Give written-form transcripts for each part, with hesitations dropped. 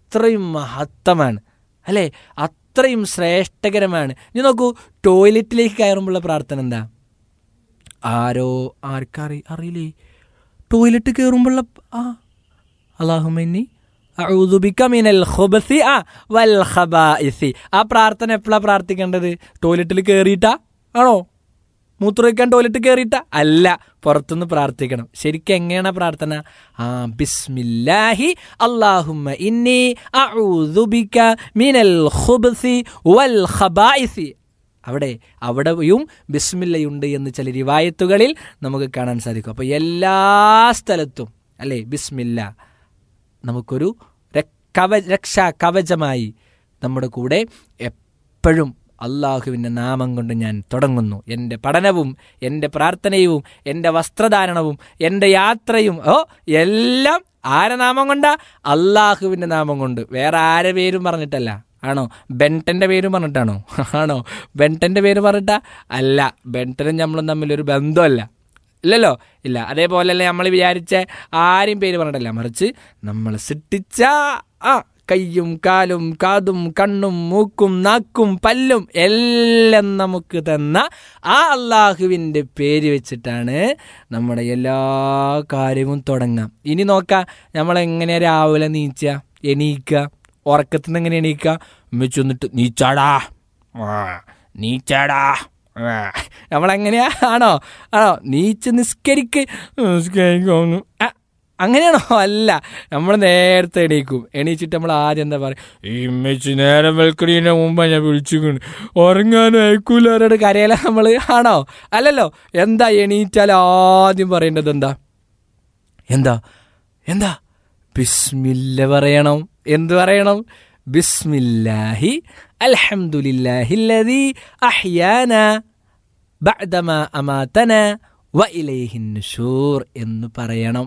അത്രയും മഹത്തമാണ് അല്ലേ, അത്രയും ശ്രേഷ്ഠകരമാണ്. ഇനി നോക്കൂ, ടോയ്ലറ്റിലേക്ക് കയറുമ്പോഴുള്ള പ്രാർത്ഥന എന്താ? അറിയില്ലേ? ടോയ്ലറ്റ് കയറുമ്പോഴുള്ള അല്ലാഹുമ്മ ഇന്നി അഊദു ബിക മിനൽ ഖുബസി വൽ ഖബാഇസി. ആ പ്രാർത്ഥന എപ്പോഴാണ് പ്രാർത്ഥിക്കേണ്ടത്? ടോയ്ലറ്റിൽ കയറിയിട്ടാ ആണോ? മൂത്രമൊഴിക്കാൻ ടോയ്ലറ്റ് കയറിയിട്ടാ? അല്ല, പുറത്തുനിന്ന് പ്രാർത്ഥിക്കണം. ശരിക്കും എങ്ങനെയാണ് പ്രാർത്ഥന? ബിസ്മില്ലാഹി അല്ലാഹുമ്മ ഇന്നി അഊദു ബിക മിനൽ ഖുബസി വൽ ഖബാഇസി. അവിടെയും ബിസ്മില്ലയുണ്ട് എന്ന് ചില റിവായത്തുകളിൽ നമുക്ക് കാണാൻ സാധിക്കും. അപ്പോൾ എല്ലാ സ്ഥലത്തും അല്ലേ ബിസ്മില്ല നമുക്കൊരു രക്ഷാ കവചമായി നമ്മുടെ കൂടെ എപ്പോഴും അള്ളാഹുവിൻ്റെ നാമം കൊണ്ട് ഞാൻ തുടങ്ങുന്നു. എൻ്റെ പഠനവും എൻ്റെ പ്രാർത്ഥനയും എൻ്റെ വസ്ത്രധാരണവും എൻ്റെ യാത്രയും എല്ലാം ആരെ നാമം കൊണ്ടാ? അള്ളാഹുവിൻ്റെ നാമം കൊണ്ട്. വേറെ ആരെ പേരും പറഞ്ഞിട്ടല്ല. ആണോ? ബെൻട്ടൻ്റെ പേര് പറഞ്ഞിട്ടാണോ? ആണോ? ബെൻട്ടൻ്റെ പേര് പറഞ്ഞിട്ടാ? അല്ല. ബെൻട്ടനും നമ്മളും തമ്മിലൊരു ബന്ധമല്ല. ഇല്ലല്ലോ, ഇല്ല. അതേപോലെയല്ലേ നമ്മൾ വിചാരിച്ച ആരും പേര് പറഞ്ഞിട്ടല്ല, മറിച്ച് നമ്മൾ സൃഷ്ടിച്ച കയ്യും കാലും കാതും കണ്ണും മൂക്കും നാക്കും പല്ലും എല്ലാം നമുക്ക് തന്ന ആ അള്ളാഹുവിൻ്റെ പേര് വെച്ചിട്ടാണ് നമ്മുടെ എല്ലാ കാര്യവും തുടങ്ങാം. ഇനി നോക്കാം, നമ്മളെങ്ങനെയാണ് രാവിലെ എണീക്കുക? ഉറക്കത്തിൽ നിന്ന് എങ്ങനെ എണീക്കുക? ഉമ്മച്ചി വന്നിട്ട് നീച്ചാടാ നമ്മളെങ്ങനെയാ? ആണോ? നീച്ച് നിസ്കരിക്കുന്നു അങ്ങനെയാണോ? അല്ല, നമ്മൾ നേരത്തെ എണീക്കും. എണീച്ചിട്ട് നമ്മൾ ആദ്യം എന്താ പറയുക? ഈ ഉമ്മച്ചി നേരം വെളുക്കണീൻ്റെ മുമ്പ് ഞാൻ വിളിച്ചിട്ടുണ്ട്, ഉറങ്ങാനും അയക്കൂല അവരോട് കരയല നമ്മൾ. ആണോ? അല്ലല്ലോ. എന്താ എണീറ്റാൽ ആദ്യം പറയേണ്ടത്? എന്താ ബിസ്മില്ല പറയണം. എന്ത് പറയണം? ബിസ്മില്ലാഹി അൽഹംദുലില്ലാഹില്ലദീ അഹ്യാനാ ബഅദമാ അമാതനാ വ ഇലൈഹിൻ നുശൂർ എന്ന് പറയണം.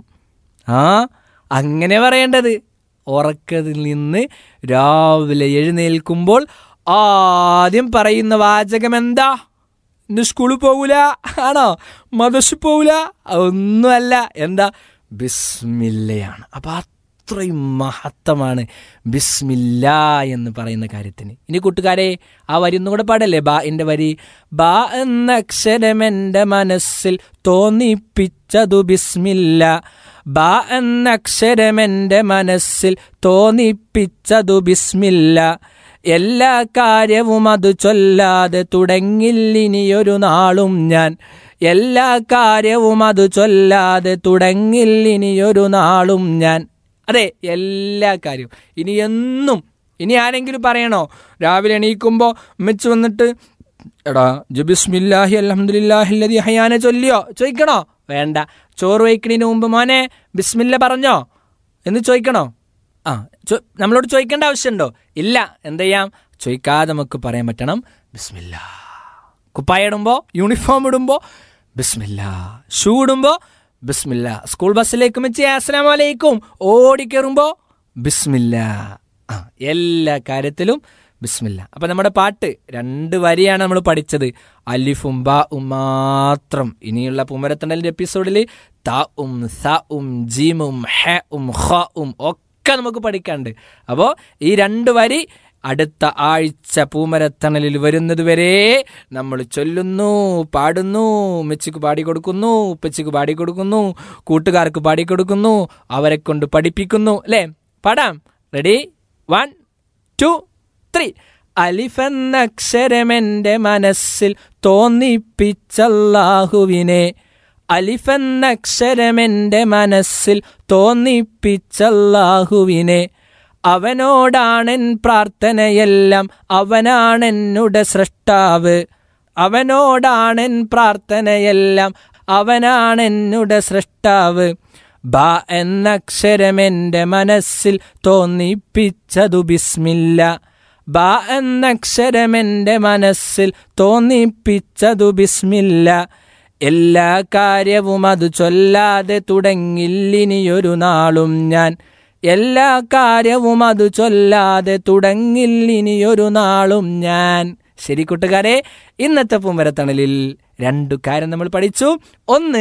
അങ്ങനെ പറയേണ്ടത്. ഉറക്കത്തിൽ നിന്ന് രാവിലെ എഴുന്നേൽക്കുമ്പോൾ ആദ്യം പറയുന്ന വാചകം എന്താ? ഇന്ന് സ്കൂളിൽ പോകൂല, ആണോ? മദ്രസയിൽ പോകൂല, ഒന്നുമല്ല. എന്താ? ബിസ്മില്ലയാണ്. അപ്പം അത്രയും മഹത്തമാണ് ബിസ്മില്ലാ എന്ന് പറയുന്ന കാര്യത്തിന്. ഇനി കൂട്ടുകാരെ, ആ വരി ഒന്നും കൂടെ പാടല്ലേ? ബാഇൻ്റെ വരി. ബാ എന്ന അക്ഷരമെൻ്റെ മനസ്സിൽ തോന്നിപ്പിച്ചതു ബിസ്മില്ല. ബാ എന്ന അക്ഷരമെൻ്റെ മനസ്സിൽ തോന്നിപ്പിച്ചതു ബിസ്മില്ല. എല്ലാ കാര്യവും അത് ചൊല്ലാതെ തുടങ്ങില്ലിനിയൊരു നാളും ഞാൻ. എല്ലാ കാര്യവും അത് ചൊല്ലാതെ തുടങ്ങില്ലിനിയൊരു നാളും ഞാൻ. അതെ, എല്ലാ കാര്യവും. ഇനി ആരെങ്കിലും പറയണോ? രാവിലെ എണീക്കുമ്പോൾ ഉമ്മച്ചി വന്നിട്ട് എടാ ബിസ്മില്ലാഹി അൽഹംദുലില്ലാഹില്ലദീ അഹ്യാനാ ചൊല്ലിയോ ചോദിക്കണോ? വേണ്ട. ചോറ് വയ്ക്കണതിന് മുമ്പ് മോനെ ബിസ്മില്ല പറഞ്ഞോ എന്ന് ചോദിക്കണോ? നമ്മളോട് ചോദിക്കേണ്ട ആവശ്യമുണ്ടോ? ഇല്ല. എന്ത് ചെയ്യാം? ചോദിക്കാതെ നമുക്ക് പറയാൻ പറ്റണം ബിസ്മില്ല. കുപ്പായ ഇടുമ്പോൾ, യൂണിഫോം ഇടുമ്പോൾ ബിസ്മില്ല. ഷൂ ഇടുമ്പോൾ ബിസ്മില്ല. സ്കൂൾ ബസ്സിലേക്ക് വെച്ച് അസ്സലാമു അലൈക്കും ഓടിക്കയറുമ്പോൾ ബിസ്മില്ല. എല്ലാ കാര്യത്തിലും ബിസ്മില്ല. അപ്പം നമ്മുടെ പാട്ട് 2 വരിയാണ് നമ്മൾ പഠിച്ചത്, അലിഫും ബാഉം മാത്രം. ഇനിയുള്ള പൂമരത്തണ്ടലിൻ്റെ എപ്പിസോഡിൽ താഉം സഉം ജീമും ഹഉം ഖഉം ഒക്കെ നമുക്ക് പഠിക്കാനുണ്ട്. അപ്പോൾ ഈ 2 വരി അടുത്ത ആഴ്ച പൂമരത്തണലിൽ വരുന്നത് വരെ നമ്മൾ ചൊല്ലുന്നു, പാടുന്നു, ഉമ്മച്ചിക്ക് പാടിക്കൊടുക്കുന്നു, ഉപ്പച്ചിക്ക് പാടിക്കൊടുക്കുന്നു, കൂട്ടുകാർക്ക് പാടിക്കൊടുക്കുന്നു, അവരെ കൊണ്ട് പഠിപ്പിക്കുന്നു. അല്ലേ? പാടാം. റെഡി? 1 2 3. അലിഫെന്നക്ഷരമെൻ്റെ മനസ്സിൽ തോന്നിപ്പിച്ചല്ലാഹുവിനെ. അലിഫെന്നക്ഷരമെൻ്റെ മനസ്സിൽ തോന്നിപ്പിച്ചല്ലാഹുവിനെ. അവനോടാണെൻ പ്രാർത്ഥനയെല്ലാം, അവനാണെന്നുടെ സൃഷ്ടാവ്. അവനോടാണെൻ പ്രാർത്ഥനയെല്ലാം, അവനാണെന്നുടെ സൃഷ്ടാവ്. ബാ എന്നക്ഷരമെൻ്റെ മനസ്സിൽ തോന്നിപ്പിച്ചതു ബിസ്മില്ല. ബാ എന്നക്ഷരമെൻ്റെ മനസ്സിൽ തോന്നിപ്പിച്ചതു ബിസ്മില്ല. എല്ലാ കാര്യവും അത് ചൊല്ലാതെ തുടങ്ങില്ലിനിയൊരു നാളും ഞാൻ. എല്ലാ കാര്യവും അത് ചൊല്ലാതെ തുടങ്ങില്ലിനിയൊരു നാളും ഞാൻ. ശരി കൂട്ടുകാരെ, ഇന്നത്തെ പൂമരത്തണലിൽ 2 കാര്യം നമ്മൾ പഠിച്ചു. ഒന്ന്,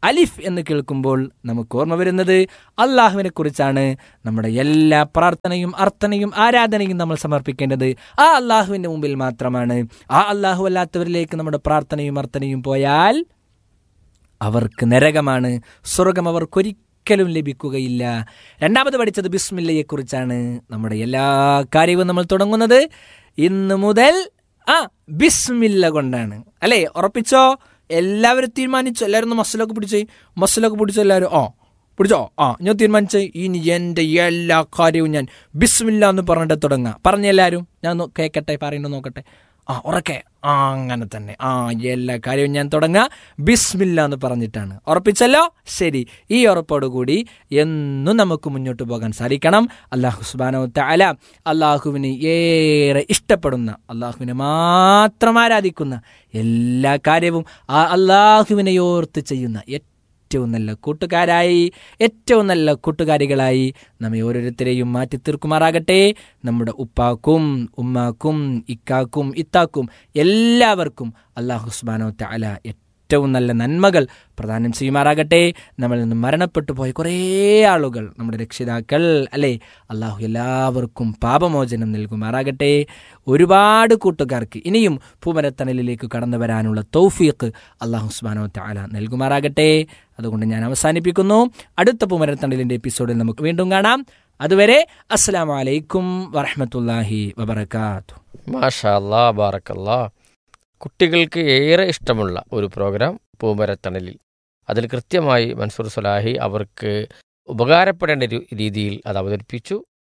അലിഫ് എന്ന് കേൾക്കുമ്പോൾ നമുക്ക് ഓർമ്മ വരുന്നത് അള്ളാഹുവിനെ കുറിച്ചാണ്. നമ്മുടെ എല്ലാ പ്രാർത്ഥനയും അർത്ഥനയും ആരാധനയും നമ്മൾ സമർപ്പിക്കേണ്ടത് ആ അള്ളാഹുവിൻ്റെ മുമ്പിൽ മാത്രമാണ്. ആ അള്ളാഹു അല്ലാത്തവരിലേക്ക് നമ്മുടെ പ്രാർത്ഥനയും അർത്ഥനയും പോയാൽ അവർക്ക് നരകമാണ്, സ്വർഗം അവർക്കൊരിക്കലും ലഭിക്കുകയില്ല. രണ്ടാമത് പഠിച്ചത് ബിസ്മില്ലയെക്കുറിച്ചാണ്. നമ്മുടെ എല്ലാ കാര്യവും നമ്മൾ തുടങ്ങുന്നത് ഇന്ന് മുതൽ ബിസ്മില്ല കൊണ്ടാണ്, അല്ലേ? ഉറപ്പിച്ചോ? എല്ലാവരും തീരുമാനിച്ചോ? എല്ലാവരും ഒന്ന് മസിലൊക്കെ പിടിച്ചോ എല്ലാവരും. പിടിച്ചോ? ഞാൻ തീരുമാനിച്ചേ, ഇനി എൻ്റെ എല്ലാ കാര്യവും ഞാൻ ബിസ്മില്ല എന്ന് പറഞ്ഞിട്ട് തുടങ്ങാം. പറഞ്ഞെല്ലാവരും, ഞാൻ കേൾക്കട്ടെ, പറയുന്നത് നോക്കട്ടെ. ഉറക്കെ അങ്ങനെ തന്നെ. എല്ലാ കാര്യവും ഞാൻ തുടങ്ങാം ബിസ്മില്ല എന്ന് പറഞ്ഞിട്ടാണ്. ഉറപ്പിച്ചല്ലോ? ശരി. ഈ ഉറപ്പോടുകൂടി എന്നും നമുക്ക് മുന്നോട്ട് പോകാൻ സാധിക്കണം. അല്ലാഹു സുബ്ഹാനഹു തആല അള്ളാഹുവിന് ഏറെ ഇഷ്ടപ്പെടുന്ന, അള്ളാഹുവിനെ മാത്രം ആരാധിക്കുന്ന എല്ലാ കാര്യവും ആ അള്ളാഹുവിനെ ഓർത്ത് ചെയ്യുന്ന ഏറ്റവും നല്ല കൂട്ടുകാരായി, ഏറ്റവും നല്ല കൂട്ടുകാരികളായി നമ്മെ ഓരോരുത്തരെയും മാറ്റി തീർക്കുമാറാകട്ടെ. നമ്മുടെ ഉപ്പാക്കും ഉമ്മാക്കും ഇക്കാക്കും ഇത്താക്കും എല്ലാവർക്കും അല്ലാഹു സുബ്ഹാനഹു തആല ഏറ്റവും നല്ല നന്മകൾ പ്രദാനം ചെയ്യുമാറാകട്ടെ. നമ്മളിൽ നിന്ന് മരണപ്പെട്ടു പോയ കുറേ ആളുകൾ, നമ്മുടെ രക്ഷിതാക്കൾ, അല്ലേ? അള്ളാഹു എല്ലാവർക്കും പാപമോചനം നൽകുമാറാകട്ടെ. ഒരുപാട് കൂട്ടുകാർക്ക് ഇനിയും പൂമരത്തണലിലേക്ക് കടന്നു വരാനുള്ള തൗഫീഖ് അല്ലാഹു സുബ്ഹാനഹു തആല നൽകുമാറാകട്ടെ. അതുകൊണ്ട് ഞാൻ അവസാനിപ്പിക്കുന്നു. അടുത്ത പൂമരത്തണലിൻ്റെ എപ്പിസോഡിൽ നമുക്ക് വീണ്ടും കാണാം. അതുവരെ അസ്സലാമു അലൈക്കും വറഹ്മത്തുള്ളാഹി വബറകാതുഹു. മാഷാ അല്ലാ, ബാറക്കല്ലാ. കുട്ടികൾക്ക് ഏറെ ഇഷ്ടമുള്ള ഒരു പ്രോഗ്രാം പൂമരത്തണലിൽ. അതിൽ കൃത്യമായി മൻസൂർ സ്വലാഹി അവർക്ക് ഉപകാരപ്പെടേണ്ട രീതിയിൽ അത് അവതരിപ്പിച്ചു.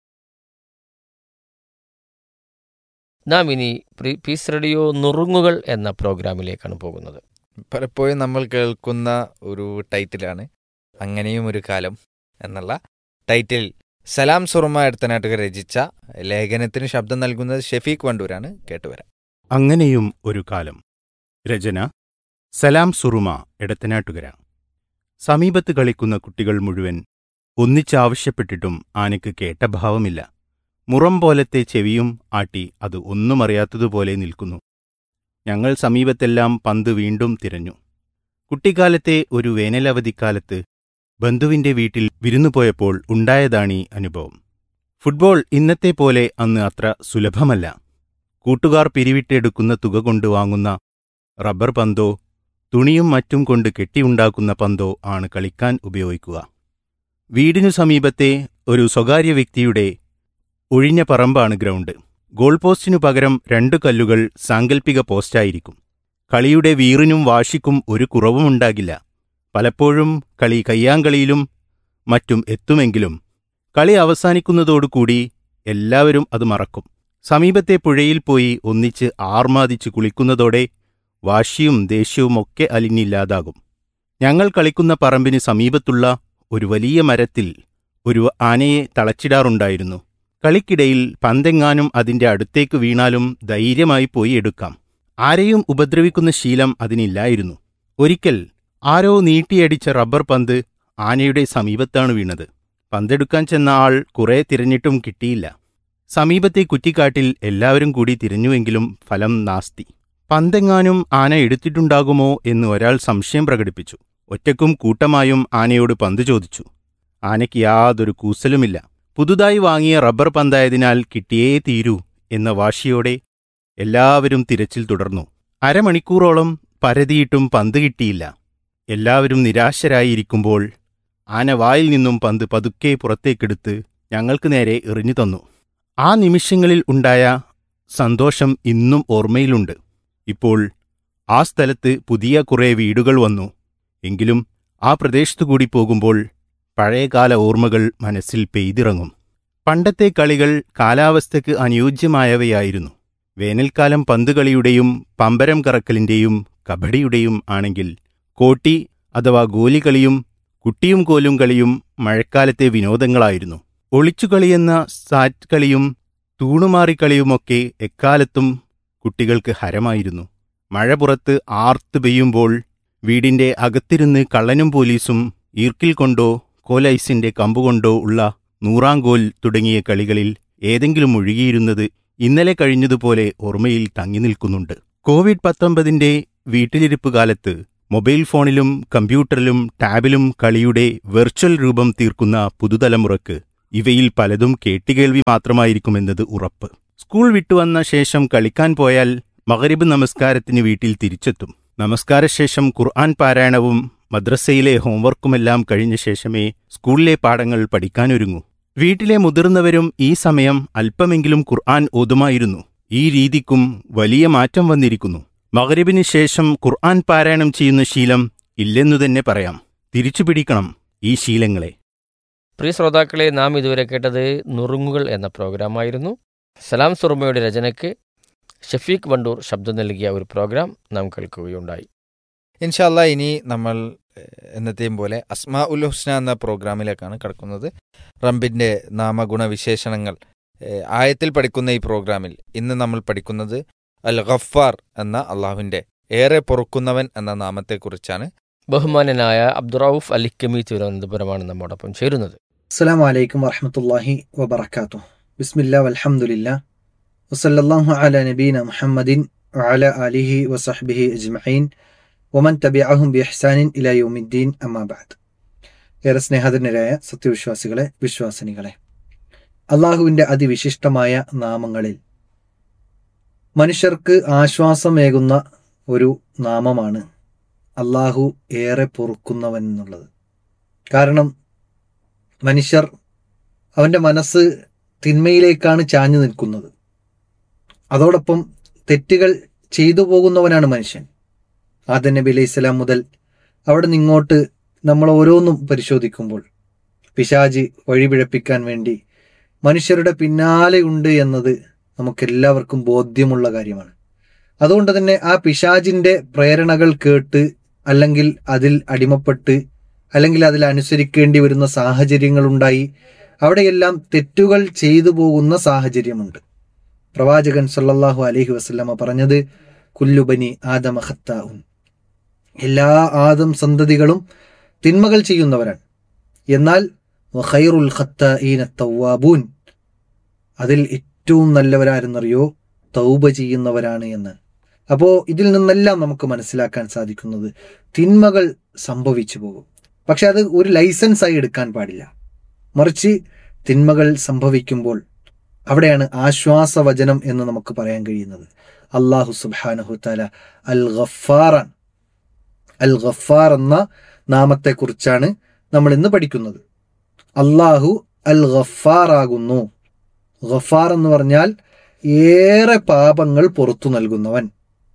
നാം ഇനി പീസ് റേഡിയോ നുറുങ്ങുകൾ എന്ന പ്രോഗ്രാമിലേക്കാണ് പോകുന്നത്. പലപ്പോഴും നമ്മൾ കേൾക്കുന്ന ഒരു ടൈറ്റിലാണ് അങ്ങനെയും ഒരു കാലം എന്നുള്ള ടൈറ്റിൽ. സലാം സുറുമ എടത്തനാട്ടുകർ രചിച്ച ലേഖനത്തിന് ശബ്ദം നൽകുന്നത് ഷെഫീഖ് വണ്ടൂരാണ്. കേട്ടുവരാം. അങ്ങനെയും ഒരു കാലം. രചന സലാം സുറുമ എടത്തനാട്ടുകര. സമീപത്ത് കളിക്കുന്ന കുട്ടികൾ മുഴുവൻ ഒന്നിച്ചാവശ്യപ്പെട്ടിട്ടും ആനയ്ക്ക് കേട്ട ഭാവമില്ല. മുറം പോലത്തെ ചെവിയും ആട്ടി അത് ഒന്നും അറിയാത്തതുപോലെ നിൽക്കുന്നു. ഞങ്ങൾ സമീപത്തെല്ലാം പന്ത് വീണ്ടും തിരഞ്ഞു. കുട്ടിക്കാലത്തെ ഒരു വേനലവധിക്കാലത്ത് ബന്ധുവിന്റെ വീട്ടിൽ വിരുന്നുപോയപ്പോൾ ഉണ്ടായതാണീ അനുഭവം. ഫുട്ബോൾ ഇന്നത്തെ പോലെ അന്ന് അത്ര സുലഭമല്ല. കൂട്ടുകാർ പിരിവിട്ടെടുക്കുന്ന തുക കൊണ്ട് വാങ്ങുന്ന റബ്ബർ പന്തോ തുണിയും മറ്റും കൊണ്ട് കെട്ടിയുണ്ടാക്കുന്ന പന്തോ ആണ് കളിക്കാൻ ഉപയോഗിക്കുക. വീടിനു സമീപത്തെ ഒരു സ്വകാര്യ വ്യക്തിയുടെ ഒഴിഞ്ഞ പറമ്പാണ് ഗ്രൗണ്ട്. ഗോൾ പോസ്റ്റിനു പകരം 2 കല്ലുകൾ സാങ്കൽപ്പിക പോസ്റ്റായിരിക്കും. കളിയുടെ വീറിനും വാശിക്കും ഒരു കുറവുമുണ്ടാകില്ല. പലപ്പോഴും കളി കയ്യാങ്കളിയിലും മറ്റും എത്തുമെങ്കിലും കളി അവസാനിക്കുന്നതോടുകൂടി എല്ലാവരും അത് മറക്കും. സമീപത്തെ പുഴയിൽ പോയി ഒന്നിച്ച് ആർമാദിച്ച് കുളിക്കുന്നതോടെ വാശിയും ദേഷ്യവുമൊക്കെ അലിഞ്ഞില്ലാതാകും. ഞങ്ങൾ കളിക്കുന്ന പറമ്പിന് സമീപത്തുള്ള ഒരു വലിയ മരത്തിൽ ഒരു ആനയെ തളച്ചിടാറുണ്ടായിരുന്നു. കളിക്കിടയിൽ പന്തെങ്ങാനും അതിന്റെ അടുത്തേക്ക് വീണാലും ധൈര്യമായി പോയി എടുക്കാം. ആരെയും ഉപദ്രവിക്കുന്ന ശീലം അതിനില്ലായിരുന്നു. ഒരിക്കൽ ആരോ നീട്ടിയടിച്ച റബ്ബർ പന്ത് ആനയുടെ സമീപത്താണ് വീണത്. പന്തെടുക്കാൻ ചെന്ന ആൾ കുറെ തിരഞ്ഞിട്ടും കിട്ടിയില്ല. സമീപത്തെ കുറ്റിക്കാട്ടിൽ എല്ലാവരും കൂടി തിരഞ്ഞുവെങ്കിലും ഫലം നാസ്തി. പന്തെങ്ങാനും ആന എടുത്തിട്ടുണ്ടാകുമോ എന്ന് ഒരാൾ സംശയം പ്രകടിപ്പിച്ചു. ഒറ്റയ്ക്കും കൂട്ടമായും ആനയോട് പന്ത് ചോദിച്ചു. ആനയ്ക്ക് യാതൊരു കൂസലുമില്ല. പുതുതായി വാങ്ങിയ റബ്ബർ പന്തായതിനാൽ കിട്ടിയേ തീരൂ എന്ന വാശിയോടെ എല്ലാവരും തിരച്ചിൽ തുടർന്നു. അരമണിക്കൂറോളം പരതിയിട്ടും പന്ത് കിട്ടിയില്ല. എല്ലാവരും നിരാശരായിരിക്കുമ്പോൾ ആന വായിൽ നിന്നും പന്ത് പതുക്കെ പുറത്തേക്കെടുത്ത് ഞങ്ങൾക്ക് നേരെ എറിഞ്ഞു തന്നു. ആ നിമിഷങ്ങളിൽ ഉണ്ടായ സന്തോഷം ഇന്നും ഓർമ്മയിലുണ്ട്. ഇപ്പോൾ ആ സ്ഥലത്ത് പുതിയ കുറേ വീടുകൾ വന്നു. എങ്കിലും ആ പ്രദേശത്തുകൂടി പോകുമ്പോൾ പഴയകാല ഓർമ്മകൾ മനസ്സിൽ പെയ്തിറങ്ങും. പണ്ടത്തെ കളികൾ കാലാവസ്ഥയ്ക്ക് അനുയോജ്യമായവയായിരുന്നു. വേനൽക്കാലം പന്തുകളിയുടെയും പമ്പരം കറക്കലിന്റെയും കബഡിയുടെയും ആണെങ്കിൽ കോട്ടി അഥവാ ഗോലികളിയും കുട്ടിയും കോലും കളിയും മഴക്കാലത്തെ വിനോദങ്ങളായിരുന്നു. ഒളിച്ചുകളിയെന്ന സാറ്റ് കളിയും തൂണുമാറിക്കളിയുമൊക്കെ എക്കാലത്തും കുട്ടികൾക്ക് ഹരമായിരുന്നു. മഴ പുറത്ത് ആർത്ത് പെയ്യുമ്പോൾ വീടിന്റെ അകത്തിരുന്ന് കള്ളനും പോലീസും ഈർക്കിൽ കൊണ്ടോ കോലൈസിന്റെ കമ്പുകൊണ്ടോ ഉള്ള നൂറാങ്കോൽ തുടങ്ങിയ കളികളിൽ ഏതെങ്കിലും ഒഴുകിയിരുന്നത് ഇന്നലെ കഴിഞ്ഞതുപോലെ ഓർമ്മയിൽ തങ്ങി നിൽക്കുന്നുണ്ട്. കോവിഡ്-19 വീട്ടിലിരിപ്പ് കാലത്ത് മൊബൈൽ ഫോണിലും കമ്പ്യൂട്ടറിലും ടാബിലും കളിയുടെ വെർച്വൽ രൂപം തീർക്കുന്ന പുതുതലമുറക്ക് ഇവയിൽ പലതും കേട്ടുകേൾവി മാത്രമായിരിക്കുമെന്നത് ഉറപ്പ്. സ്കൂൾ വിട്ടുവന്ന ശേഷം കളിക്കാൻ പോയാൽ മഗ്‌രിബ് നമസ്കാരത്തിന് വീട്ടിൽ തിരിച്ചെത്തും. നമസ്കാരശേഷം ഖുർആൻ പാരായണവും മദ്രസയിലെ ഹോംവർക്കുമെല്ലാം കഴിഞ്ഞ ശേഷമേ സ്കൂളിലെ പാഠങ്ങൾ പഠിക്കാനൊരുങ്ങൂ. വീട്ടിലെ മുതിർന്നവരും ഈ സമയം അല്പമെങ്കിലും ഖുർആൻ ഓതുമായിരുന്നു. ഈ രീതിക്കും വലിയ മാറ്റം വന്നിരിക്കുന്നു. മഗ്‌രിബിന് ശേഷം ഖുർആൻ പാരായണം ചെയ്യുന്ന ശീലം ഇല്ലെന്നു തന്നെ പറയാം. തിരിച്ചുപിടിക്കണം ഈ ശീലങ്ങളെ. പ്രിയ ശ്രോതാക്കളെ, നാം ഇതുവരെ കേട്ടത് നുറുങ്ങുകൾ എന്ന പ്രോഗ്രാമായിരുന്നു. സലാം സുറുമയുടെ രചനയ്ക്ക് ഷഫീഖ് വണ്ടൂർ ശബ്ദം നൽകിയ ഒരു പ്രോഗ്രാം നാം കേൾക്കുകയുണ്ടായി. ഇൻഷാല്ലാ ഇനി നമ്മൾ എന്നത്തെയും പോലെ അസ്മാ ഉൽ ഹുസ്ന എന്ന പ്രോഗ്രാമിലേക്കാണ് കടക്കുന്നത്. റബ്ബിൻ്റെ നാമഗുണവിശേഷണങ്ങൾ ആയത്തിൽ പഠിക്കുന്ന ഈ പ്രോഗ്രാമിൽ ഇന്ന് നമ്മൾ പഠിക്കുന്നത് അൽ ഗഫാർ എന്ന അള്ളാഹുവിൻ്റെ ഏറെ പൊറുക്കുന്നവൻ എന്ന നാമത്തെക്കുറിച്ചാണ്. ബഹുമാനനായ അബ്ദുറൌഫ് അലിക്കമി തിരുവനന്തപുരമാണ് നമ്മോടൊപ്പം ചേരുന്നത്. അസ്സലാമു അലൈക്കും വറഹ്മത്തുള്ളാഹി വബറകാതുഹു. ബിസ്മില്ലാ വൽഹംദുലില്ലാ വസല്ലല്ലാഹു അലാ നബീന മുഹമ്മദിൻ വഅലാ ആലിഹി വസഹ്ബിഹി അജ്മഈൻ വമൻ തബിഅഹും ബിഇഹ്സാനിൻ ഇലാ യൗമിദ്ദീൻ അമ്മാ ബഅദ്. ഏറെ സ്നേഹധന്യരായ സത്യവിശ്വാസികളെ, വിശ്വാസിനികളെ, അള്ളാഹുവിൻ്റെ അതിവിശിഷ്ടമായ നാമങ്ങളിൽ മനുഷ്യർക്ക് ആശ്വാസമേകുന്ന ഒരു നാമമാണ് അള്ളാഹു ഏറെ പൊറുക്കുന്നവൻ എന്നുള്ളത്. കാരണം മനുഷ്യർ അവൻ്റെ മനസ്സ് തിന്മയിലേക്കാണ് ചാഞ്ഞു നിൽക്കുന്നത്. അതോടൊപ്പം തെറ്റുകൾ ചെയ്തു പോകുന്നവനാണ് മനുഷ്യൻ. ആദം നബി അലൈഹി സ്വലാം മുതൽ അവിടെ നിന്നിങ്ങോട്ട് നമ്മൾ ഓരോന്നും പരിശോധിക്കുമ്പോൾ പിശാച് വഴിപിഴപ്പിക്കാൻ വേണ്ടി മനുഷ്യരുടെ പിന്നാലെ ഉണ്ട് എന്നത് നമുക്കെല്ലാവർക്കും ബോധ്യമുള്ള കാര്യമാണ്. അതുകൊണ്ട് തന്നെ ആ പിശാചിൻ്റെ പ്രേരണകൾ കേട്ട് അല്ലെങ്കിൽ അതിൽ അടിമപ്പെട്ട് അല്ലെങ്കിൽ അതിൽ അനുസരിക്കേണ്ടി വരുന്ന സാഹചര്യങ്ങളുണ്ടായി അവിടെയെല്ലാം തെറ്റുകൾ ചെയ്തു പോകുന്ന സാഹചര്യമുണ്ട്. പ്രവാചകൻ സല്ലല്ലാഹു അലൈഹി വസല്ലമ പറഞ്ഞത് കുല്ലു ബനി ആദമ ഖത്താഉൻ, എല്ലാ ആദം സന്തതികളും തിന്മകൾ ചെയ്യുന്നവരാണ്. എന്നാൽ വഖൈറുൽ ഖത്താഈന തവ്വാബൂൻ, അതിൽ ഏറ്റവും നല്ലവരാരെന്നറിയോ തൗബ ചെയ്യുന്നവരാണ് എന്ന്. അപ്പോൾ ഇതിൽ നിന്നെല്ലാം നമുക്ക് മനസ്സിലാക്കാൻ സാധിക്കുന്നത് തിന്മകൾ സംഭവിച്ചു പോകും, പക്ഷെ അത് ഒരു ലൈസൻസായി എടുക്കാൻ പാടില്ല. മറിച്ച് തിന്മകൾ സംഭവിക്കുമ്പോൾ അവിടെയാണ് ആശ്വാസവചനം എന്ന് നമുക്ക് പറയാൻ കഴിയുന്നത്. അല്ലാഹു സുബ്ഹാനഹു തആല അൽ ഗഫാറാൻ. അൽ ഗഫാർ എന്ന നാമത്തെക്കുറിച്ചാണ് നമ്മൾ ഇന്ന് പഠിക്കുന്നത്. അല്ലാഹു അൽ ഗഫാറാകുന്നു. ഗഫാർ എന്ന് പറഞ്ഞാൽ ഏറെ പാപങ്ങൾ പുറത്തു നൽകുന്നവൻ,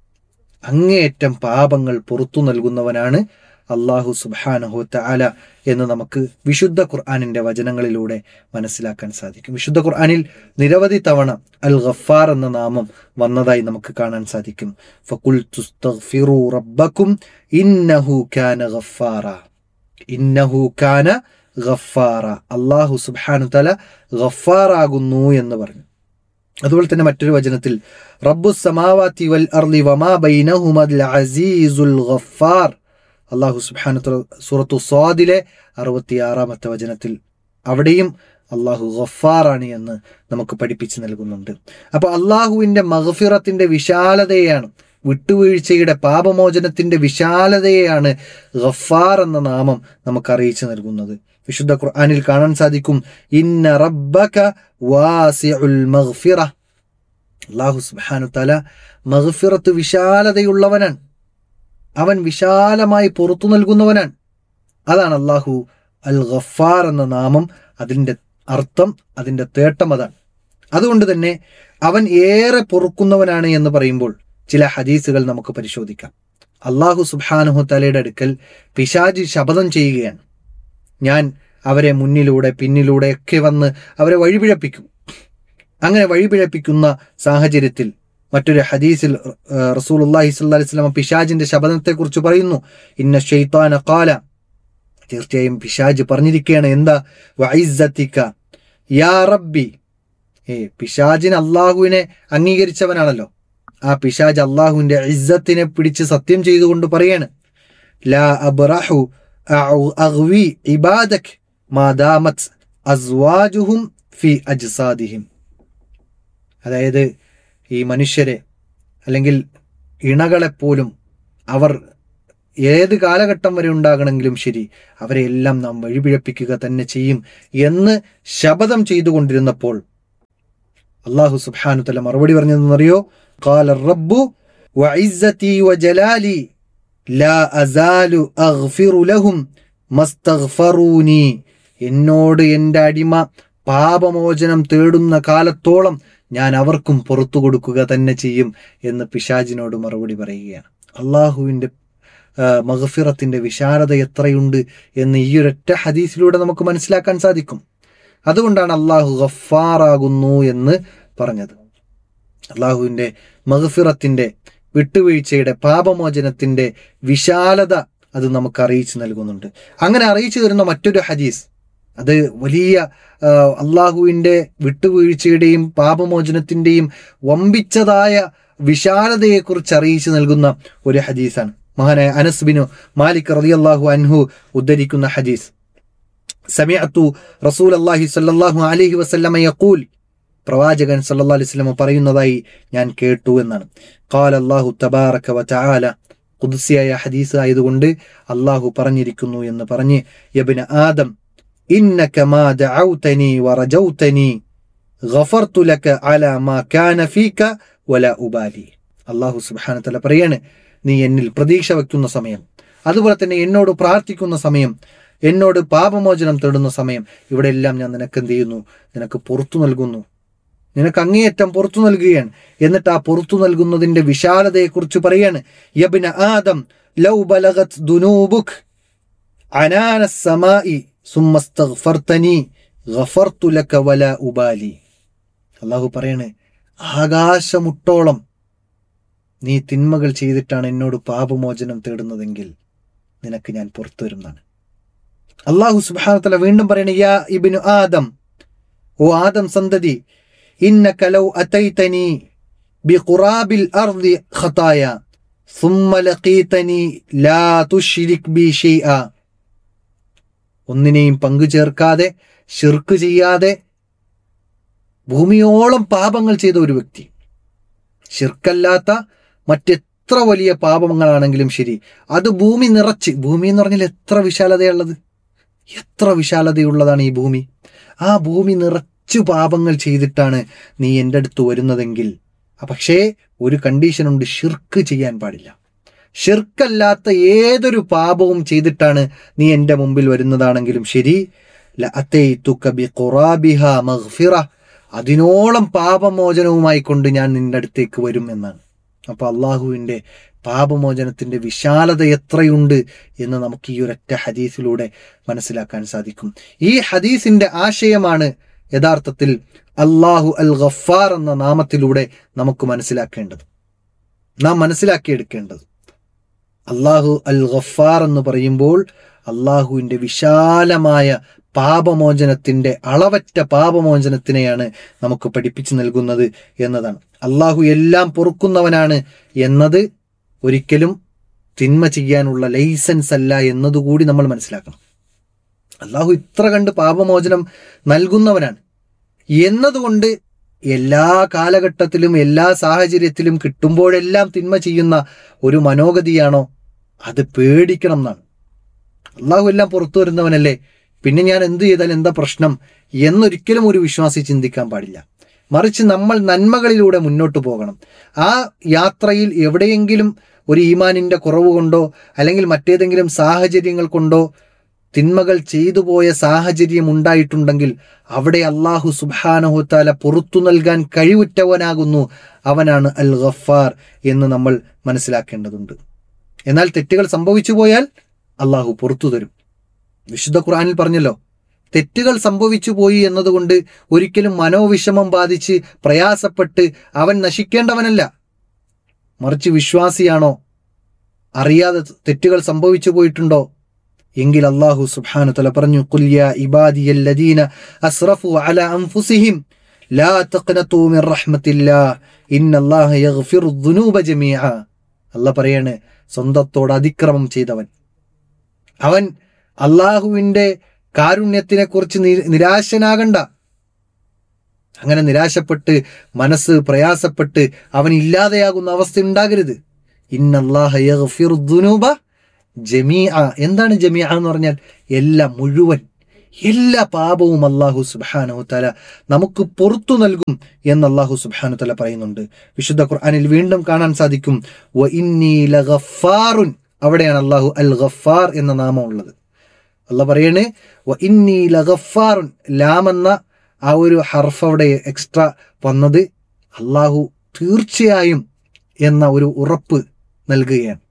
അങ്ങേയറ്റം പാപങ്ങൾ പുറത്തു നൽകുന്നവനാണ് അല്ലാഹു സുബ്ഹാനഹു തആല എന്ന് നമുക്ക് വിശുദ്ധ ഖുർആനിൻ്റെ വചനങ്ങളിലൂടെ മനസ്സിലാക്കാൻ സാധിക്കും. വിശുദ്ധ ഖുർആനിൽ നിരവധി തവണ അൽ ഗഫാർ എന്ന നാമം വന്നതായി നമുക്ക് കാണാൻ സാധിക്കും. ഫഖുൽതുസ്തഗ്ഫിറൂ റബ്ബക്കും ഇന്നഹു കാന ഗഫാറ, ഇന്നഹു കാന ഗഫാറ. അല്ലാഹു സുബ്ഹാനഹു തആല ഗഫാറാകുന്നു എന്ന് പറഞ്ഞു. അതുപോലെ തന്നെ മറ്റൊരു വചനത്തിൽ റബ്ബുസ് സമാവാതി വൽ അർളി വമാ ബൈനഹുമൽ അസീസുൽ ഗഫാർ. അല്ലാഹു സുബ്ഹാനഹു തആല സൂറത്തു സ്വാദിലെ 66-ാമത്തെ വചനത്തിൽ അവിടെയും അല്ലാഹു ഗഫാറാണ് എന്ന് നമുക്ക് പഠിപ്പിച്ചു നൽകുന്നുണ്ട്. അപ്പോൾ അല്ലാഹുവിൻ്റെ മഗ്ഫിറത്തിൻ്റെ വിശാലതയാണ്, വിട്ടുവീഴ്ചയുടെ പാപമോചനത്തിൻ്റെ വിശാലതയെയാണ് ഗഫാർ എന്ന നാമം നമുക്ക് അറിയിച്ചു നൽകുന്നത്. വിശുദ്ധ ഖുർആനിൽ കാണാൻ സാധിക്കും ഇന്ന റബ്ബക വാസിഉൽ മഗ്ഫിറ. അല്ലാഹു സുബ്ഹാനഹു തആല മഗ്ഫിറത്ത് വിശാലതയുള്ളവനാണ്, അവൻ വിശാലമായി പുറത്തു നൽകുന്നവനാണ്. അതാണ് അല്ലാഹു അൽ ഗഫാർ എന്ന നാമം, അതിൻ്റെ അർത്ഥം, അതിൻ്റെ തേട്ടം അതാണ്. അതുകൊണ്ട് തന്നെ അവൻ ഏറെ പൊറുക്കുന്നവനാണ് എന്ന് പറയുമ്പോൾ ചില ഹദീസുകൾ നമുക്ക് പരിശോധിക്കാം. അല്ലാഹു സുബ്ഹാനഹു തആലയുടെ അടുക്കൽ പിശാച് ശപഥം ചെയ്യുകയാണ്, ഞാൻ അവരെ മുന്നിലൂടെ പിന്നിലൂടെ ഒക്കെ വന്ന് അവരെ വഴിപിഴപ്പിക്കും. അങ്ങനെ വഴിപിഴപ്പിക്കുന്ന സാഹചര്യത്തിൽ മറ്റൊരു ഹദീസിൽ റസൂലുള്ളാഹി സ്വല്ലല്ലാഹി അലൈഹി വസല്ലം പിശാചിന്റെ ശപഥത്തെക്കുറിച്ച് പറയുന്നു, ഇന്ന ശൈത്താന ഖാല, തീർച്ചയായും പിശാച് പറഞ്ഞിരിക്കുകയാണ്, എന്താ, വഇസ്സതിക യാ റബ്ബി. പിശാചിന് അള്ളാഹുവിനെ അംഗീകരിച്ചവനാണല്ലോ, ആ പിശാച് അള്ളാഹുവിന്റെ ഇസ്സത്തിനെ പിടിച്ച് സത്യം ചെയ്തുകൊണ്ട് പറയാണ്, ലാ അബ്റഹു അഗ്വി ഇബാദക് മാ ദാമത് അസ്വാജുഹും ഫി അജ്സാദിഹിം. അതായത് ഈ മനുഷ്യരെ അല്ലെങ്കിൽ ഇണകളെപ്പോലും അവർ ഏത് കാലഘട്ടം വരെ ഉണ്ടാകണമെങ്കിലും ശരി, അവരെ എല്ലാം നാം വഴിപിഴപ്പിക്കുക തന്നെ ചെയ്യും എന്ന് ശപഥം ചെയ്തുകൊണ്ടിരുന്നപ്പോൾ അള്ളാഹു സുബ്ഹാനഹു വതആല മറുപടി പറഞ്ഞതെന്നറിയോ? ഖാല റബ്ബു വഇസ്സതി വജലാലി ലാ അസാലു അഗ്ഫിറു ലഹും മസ്തഗ്ഫറൂനി. എന്നോട് എൻ്റെ അടിമ പാപമോചനം തേടുന്ന കാലത്തോളം ഞാൻ അവർക്കും പുറത്തു കൊടുക്കുക തന്നെ ചെയ്യും എന്ന് പിശാചിനോട് മറുപടി പറയുകയാണ്. അള്ളാഹുവിൻ്റെ മഗ്ഫിറത്തിന്റെ വിശാലത എത്രയുണ്ട് എന്ന് ഈ ഒരൊറ്റ ഹദീസിലൂടെ നമുക്ക് മനസ്സിലാക്കാൻ സാധിക്കും. അതുകൊണ്ടാണ് അള്ളാഹു ഗഫാറാകുന്നു എന്ന് പറഞ്ഞത്. അള്ളാഹുവിൻ്റെ മഗ്ഫിറത്തിന്റെ, വിട്ടുവീഴ്ചയുടെ, പാപമോചനത്തിന്റെ വിശാലത അത് നമുക്ക് അറിയിച്ചു നൽകുന്നുണ്ട്. അങ്ങനെ അറിയിച്ചു തരുന്ന മറ്റൊരു ഹദീസ്, അത് വലിയ അള്ളാഹുവിൻ്റെ വിട്ടുവീഴ്ചയുടെയും പാപമോചനത്തിൻ്റെയും വമ്പിച്ചതായ വിശാലതയെക്കുറിച്ച് അറിയിച്ചു നൽകുന്ന ഒരു ഹദീസാണ്. മഹാനായ അനസ് ബിൻ മാലിക് റളിയല്ലാഹു അൻഹു ഉദ്ധരിക്കുന്ന ഹദീസ്. സമിഅതു റസൂലല്ലാഹി സ്വല്ലല്ലാഹു അലൈഹി വസല്ലമ യഖൂൽ, പ്രവാചകൻ സല്ലല്ലാഹു അലൈഹി വസല്ലം പറയുന്നതായി ഞാൻ കേട്ടു എന്നാണ്. ഖാല അല്ലാഹു തബാറക വതആല, ഖുദ്സിയായ ഹദീസ് ആയതുകൊണ്ട് അല്ലാഹു പറഞ്ഞിരിക്കുന്നു എന്ന് പറഞ്ഞ്, യബ്ന ആദം ഇന്നക മാ ദഅൗതനി വറജൗതനി ഗഫർതു ലക അലാ മാ കാന ഫീക വലാ ഉബാലി. അല്ലാഹു സുബ്ഹാനഹു വതആല പറയാണ്, നീ എന്നിൽ പ്രതീക്ഷ വയ്ക്കുന്ന സമയം, അതുപോലെ തന്നെ എന്നോട് പ്രാർത്ഥിക്കുന്ന സമയം, എന്നോട് പാപമോചനം തേടുന്ന സമയം, ഇവിടെ എല്ലാം ഞാൻ നിനക്ക് എന്ത് ചെയ്യുന്നു? നിനക്ക് പുറത്തു നൽകുന്നു. നിനക്ക് അങ്ങേയറ്റം പുറത്തു നൽകുകയാണ്. എന്നിട്ട് ആ പുറത്തു നൽകുന്നതിന്റെ വിശാലതയെക്കുറിച്ച് പറയാണ്, യബ്ന ആദം ലൗ ബലഗത് ദുനൂബുക് അനാന സമാഇ സുമ്മസ്തഗ്ഫർതനി ഗഫർതു ലക വലാ ഉബാലി. അല്ലാഹു പറയാണ്, ആകാശമുട്ടോളം നീ തിന്മകൾ ചെയ്തിട്ടാണ് എന്നോട് പാപമോചനം തേടുന്നതെങ്കിൽ നിനക്ക് ഞാൻ പുറത്തു വരുന്നതാണ്. അല്ലാഹു സുബ്ഹാനഹു വതആല വീണ്ടും പറയണ, യാ ഇബ്നു ആദം, ഓ ആദം സന്തതി, ഇന്നക ലൗ അതൈതനി ബിഖുറാബിൽ അർദി ഖതായ സുമ്മ ലഖീതനി ലാ തുശ്രിക് ബി ഷൈഅ. ഒന്നിനെയും പങ്കു ചേർക്കാതെ, ശിർക്ക് ചെയ്യാതെ ഭൂമിയോളം പാപങ്ങൾ ചെയ്ത ഒരു വ്യക്തി, ശിർക്കല്ലാത്ത മറ്റെത്ര വലിയ പാപങ്ങളാണെങ്കിലും ശരി, അത് ഭൂമി നിറച്ച്, ഭൂമി എന്ന് പറഞ്ഞാൽ എത്ര വിശാലതയുള്ളത്, എത്ര വിശാലതയുള്ളതാണ് ഈ ഭൂമി. ആ ഭൂമി നിറച്ചു പാപങ്ങൾ ചെയ്തിട്ടാണ് നീ എൻ്റെ അടുത്ത് വരുന്നതെങ്കിൽ, പക്ഷേ ഒരു കണ്ടീഷനുണ്ട്, ഷിർക്ക് ചെയ്യാൻ പാടില്ല. ഷിർക്കല്ലാത്ത ഏതൊരു പാപവും ചെയ്തിട്ടാണ് നീ എൻ്റെ മുമ്പിൽ വരുന്നതാണെങ്കിലും ശരി, ലഅതൈതുക ബിഖുറാബിഹ മഗ്ഫിറ, അതിനോളം പാപമോചനവുമായി കൊണ്ട് ഞാൻ നിന്റെ അടുത്തേക്ക് വരും എന്നാണ്. അപ്പൊ അള്ളാഹുവിൻ്റെ പാപമോചനത്തിന്റെ വിശാലത എത്രയുണ്ട് എന്ന് നമുക്ക് ഈ ഒരൊറ്റ ഹദീസിലൂടെ മനസ്സിലാക്കാൻ സാധിക്കും. ഈ ഹദീസിന്റെ ആശയമാണ് യഥാർത്ഥത്തിൽ അല്ലാഹു അൽ ഗഫാർ എന്ന നാമത്തിലൂടെ നമുക്ക് മനസ്സിലാക്കേണ്ടത്, നാം മനസ്സിലാക്കിയെടുക്കേണ്ടത്. അല്ലാഹു അൽ ഗഫാർ എന്ന് പറയുമ്പോൾ അള്ളാഹുവിൻ്റെ വിശാലമായ പാപമോചനത്തിന്റെ, അളവറ്റ പാപമോചനത്തിനെയാണ് നമുക്ക് പഠിപ്പിച്ചു നൽകുന്നത് എന്നതാണ്. അള്ളാഹു എല്ലാം പൊറുക്കുന്നവനാണ് എന്നത് ഒരിക്കലും തിന്മ ചെയ്യാനുള്ള ലൈസൻസ് അല്ല എന്നതുകൂടി നമ്മൾ മനസ്സിലാക്കണം. അള്ളാഹു ഇത്ര കണ്ട് പാപമോചനം നൽകുന്നവനാണ് എന്നതുകൊണ്ട് എല്ലാ കാലഘട്ടത്തിലും എല്ലാ സാഹചര്യത്തിലും കിട്ടുമ്പോഴെല്ലാം തിന്മ ചെയ്യുന്ന ഒരു മനോഗതിയാണോ? അത് പേടിക്കണം എന്നാണ്. അള്ളാഹു എല്ലാം പുറത്തു വരുന്നവനല്ലേ, പിന്നെ ഞാൻ എന്ത് ചെയ്താൽ എന്താ പ്രശ്നം എന്നൊരിക്കലും ഒരു വിശ്വാസി ചിന്തിക്കാൻ പാടില്ല. മറിച്ച് നമ്മൾ നന്മകളിലൂടെ മുന്നോട്ട് പോകണം. ആ യാത്രയിൽ എവിടെയെങ്കിലും ഒരു ഈമാനിന്റെ കുറവ് കൊണ്ടോ അല്ലെങ്കിൽ മറ്റേതെങ്കിലും സാഹചര്യങ്ങൾ കൊണ്ടോ തിന്മകൾ ചെയ്തു പോയ സാഹചര്യം ഉണ്ടായിട്ടുണ്ടെങ്കിൽ അവിടെ അല്ലാഹു സുബ്ഹാനഹു വതആല പുറത്തു നൽകാൻ കഴിവുറ്റവനാകുന്നു, അവനാണ് അൽ ഗഫാർ എന്ന് നമ്മൾ മനസ്സിലാക്കേണ്ടതുണ്ട്. എന്നാൽ തെറ്റുകൾ സംഭവിച്ചു പോയാൽ അല്ലാഹു പുറത്തു തരും. വിശുദ്ധ ഖുർആനിൽ പറഞ്ഞല്ലോ, തെറ്റുകൾ സംഭവിച്ചു പോയി എന്നതുകൊണ്ട് ഒരിക്കലും മനോവിഷമം ബാധിച്ച് പ്രയാസപ്പെട്ട് അവൻ നശിക്കേണ്ടവനല്ല. മറിച്ച് വിശ്വാസിയാണോ, അറിയാതെ തെറ്റുകൾ സംഭവിച്ചു പോയിട്ടുണ്ടോ എങ്കിൽ അല്ലാഹു സുബ്ഹാനഹു വതആല പറഞ്ഞു, ഖുൽ യാ ഇബാദിയല്ലദീന അസ്റഫു അലാ അൻഫുസിഹിം ലാ തഖ്നതു മിർ റഹ്മത്തില്ലാഹ് ഇന്നല്ലാഹ യഗ്ഫിറുദ്ദുനൂബ ജമീഅ. അല്ലാഹ് പറയാണ്, സ്വന്തത്തോട് അതിക്രമം ചെയ്തവൻ, അവൻ അള്ളാഹുവിൻ്റെ കാരുണ്യത്തിനെ കുറിച്ച് നിരാശനാകണ്ട. അങ്ങനെ നിരാശപ്പെട്ട് മനസ്സ് പ്രയാസപ്പെട്ട് അവൻ ഇല്ലാതെയാകുന്ന അവസ്ഥ ഉണ്ടാകരുത്. ഇന്നല്ലാഹ യഗ്ഫിറുദ്ദുനൂബ ജമീഅ. എന്താണ് ജമീഅ എന്ന് പറഞ്ഞാൽ? എല്ലാം, മുഴുവൻ, എല്ലാ പാപവും അല്ലാഹു സുബ്ഹാനഹു തആല നമുക്ക് പുറത്തു നൽകും എന്ന് അല്ലാഹു സുബ്ഹാനഹു തആല പറയുന്നുണ്ട്. വിശുദ്ധ ഖുർആനിൽ വീണ്ടും കാണാൻ സാധിക്കും, വ ഇന്നി ലഗഫാറുൻ. അവിടെയാണ് അല്ലാഹു അൽ ഗഫാർ എന്ന നാമം ഉള്ളത്. അല്ലാഹു പറയണേ വ ഇന്നി ലഗഫാറുൻ. ലാം എന്ന ആ ഒരു ഹർഫ് അവിടെ എക്സ്ട്രാ വന്നത് അല്ലാഹു തീർച്ചയായും എന്ന ഒരു ഉറപ്പ് നൽകുകയാണ്.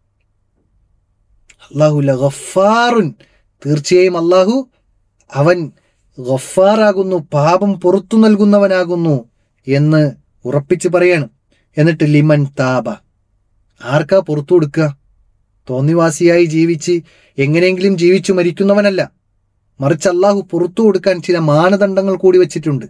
അല്ലാഹു ലഗഫാറുൻ, തീർച്ചയായും അല്ലാഹു അവൻ ഗഫാറാകുന്നു, പാപം പുറത്തു നൽകുന്നവനാകുന്നു എന്ന് ഉറപ്പിച്ച് പറയാണ്. എന്നിട്ട് ലിമൻ താബ, ആർക്കാ പുറത്തു കൊടുക്കുക? തോന്നിവാസിയായി ജീവിച്ച് എങ്ങനെയെങ്കിലും ജീവിച്ചു മരിക്കുന്നവനല്ല, മറിച്ച് അല്ലാഹു പുറത്തു കൊടുക്കാൻ ചില മാനദണ്ഡങ്ങൾ കൂടി വെച്ചിട്ടുണ്ട്.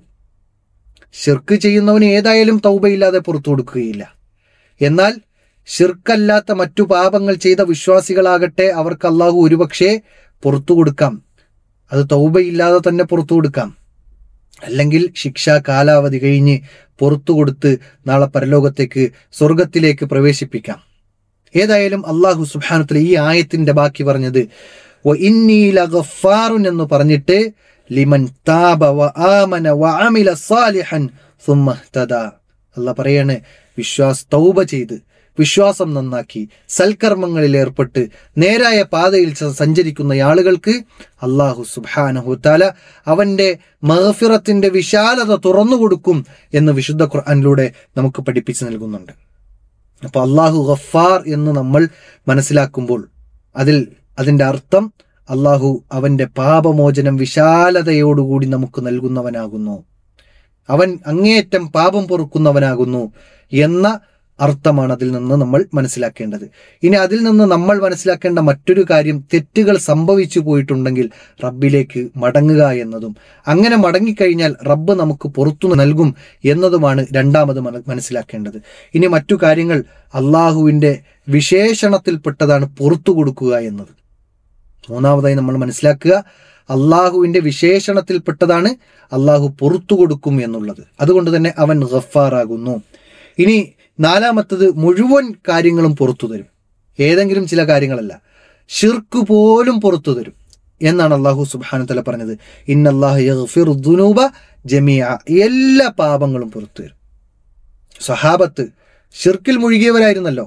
ശിർക്ക് ചെയ്യുന്നവന് ഏതായാലും തൗബയില്ലാതെ പുറത്തു കൊടുക്കുകയില്ല. എന്നാൽ ശിർക്കല്ലാത്ത മറ്റു പാപങ്ങൾ ചെയ്ത വിശ്വാസികളാകട്ടെ, അവർക്ക് അല്ലാഹു ഒരുപക്ഷെ പുറത്തു കൊടുക്കാം. അത് തൗബയില്ലാതെ തന്നെ പുറത്തു കൊടുക്കാം. അല്ലെങ്കിൽ ശിക്ഷാ കാലാവധി കഴിഞ്ഞ് പുറത്തു കൊടുത്ത് നാളെ പരലോകത്തേക്ക്, സ്വർഗത്തിലേക്ക് പ്രവേശിപ്പിക്കാം. ഏതായാലും അല്ലാഹു സുബ്ഹാനഹു വ തആല ഈ ആയത്തിന്റെ ബാക്കി പറഞ്ഞത് വ ഇന്നി ലഗഫാറുൻ എന്ന് പറഞ്ഞിട്ട് ലിമൻ താബ വ ആമന വ അമില സാലിഹൻ സുമ്മ ഇഹ്തദാ. അല്ലാഹു പറയാണ്, തൗബ ചെയ്ത് വിശ്വാസം നന്നാക്കി സൽക്കർമ്മങ്ങളിൽ ഏർപ്പെട്ട് നേരായ പാതയിൽ സഞ്ചരിക്കുന്ന ആളുകൾക്ക് അല്ലാഹു സുബ്ഹാനഹു തആല അവന്റെ മഗ്ഫിറത്തിന്റെ വിശാലത തുറന്നു കൊടുക്കും എന്ന് വിശുദ്ധ ഖുർആനിലൂടെ നമുക്ക് പഠിപ്പിച്ചു നൽകുന്നുണ്ട്. അപ്പൊ അല്ലാഹു ഗഫാർ എന്ന് നമ്മൾ മനസ്സിലാക്കുമ്പോൾ അതിന്റെ അർത്ഥം അല്ലാഹു അവന്റെ പാപമോചനം വിശാലതയോടുകൂടി നമുക്ക് നൽകുന്നവനാകുന്നു, അവൻ അങ്ങേയറ്റം പാപം പൊറുക്കുന്നവനാകുന്നു എന്ന അർത്ഥമാണ് അതിൽ നിന്ന് നമ്മൾ മനസ്സിലാക്കേണ്ടത്. ഇനി അതിൽ നിന്ന് നമ്മൾ മനസ്സിലാക്കേണ്ട മറ്റൊരു കാര്യം, തെറ്റുകൾ സംഭവിച്ചു പോയിട്ടുണ്ടെങ്കിൽ റബ്ബിലേക്ക് മടങ്ങുക എന്നതും, അങ്ങനെ മടങ്ങിക്കഴിഞ്ഞാൽ റബ്ബ് നമുക്ക് പുറത്തു നൽകും എന്നതുമാണ് രണ്ടാമത് മനസ്സിലാക്കേണ്ടത്. ഇനി മറ്റു കാര്യങ്ങൾ, അള്ളാഹുവിൻ്റെ വിശേഷണത്തിൽപ്പെട്ടതാണ് പുറത്തു കൊടുക്കുക എന്നത്. മൂന്നാമതായി നമ്മൾ മനസ്സിലാക്കുക, അള്ളാഹുവിൻ്റെ വിശേഷണത്തിൽപ്പെട്ടതാണ് അള്ളാഹു പുറത്തു കൊടുക്കും എന്നുള്ളത്. അതുകൊണ്ട് തന്നെ അവൻ ഗഫാറാകുന്നു. ഇനി നാലാമത്തത്, മുഴുവൻ കാര്യങ്ങളും പുറത്തു തരും, ഏതെങ്കിലും ചില കാര്യങ്ങളല്ല, ശിർക്ക് പോലും പുറത്തു തരും എന്നാണ് അല്ലാഹു സുബ്ഹാനഹു വ തആല പറഞ്ഞത്. ഇന്നല്ലാഹ യഗ്ഫിറു ദുനൂബ ജമീഅ, എല്ലാ പാപങ്ങളും പുറത്തു തരും. സഹാബത്ത് ശിർക്കിൽ മുഴുകിയവരായിരുന്നല്ലോ,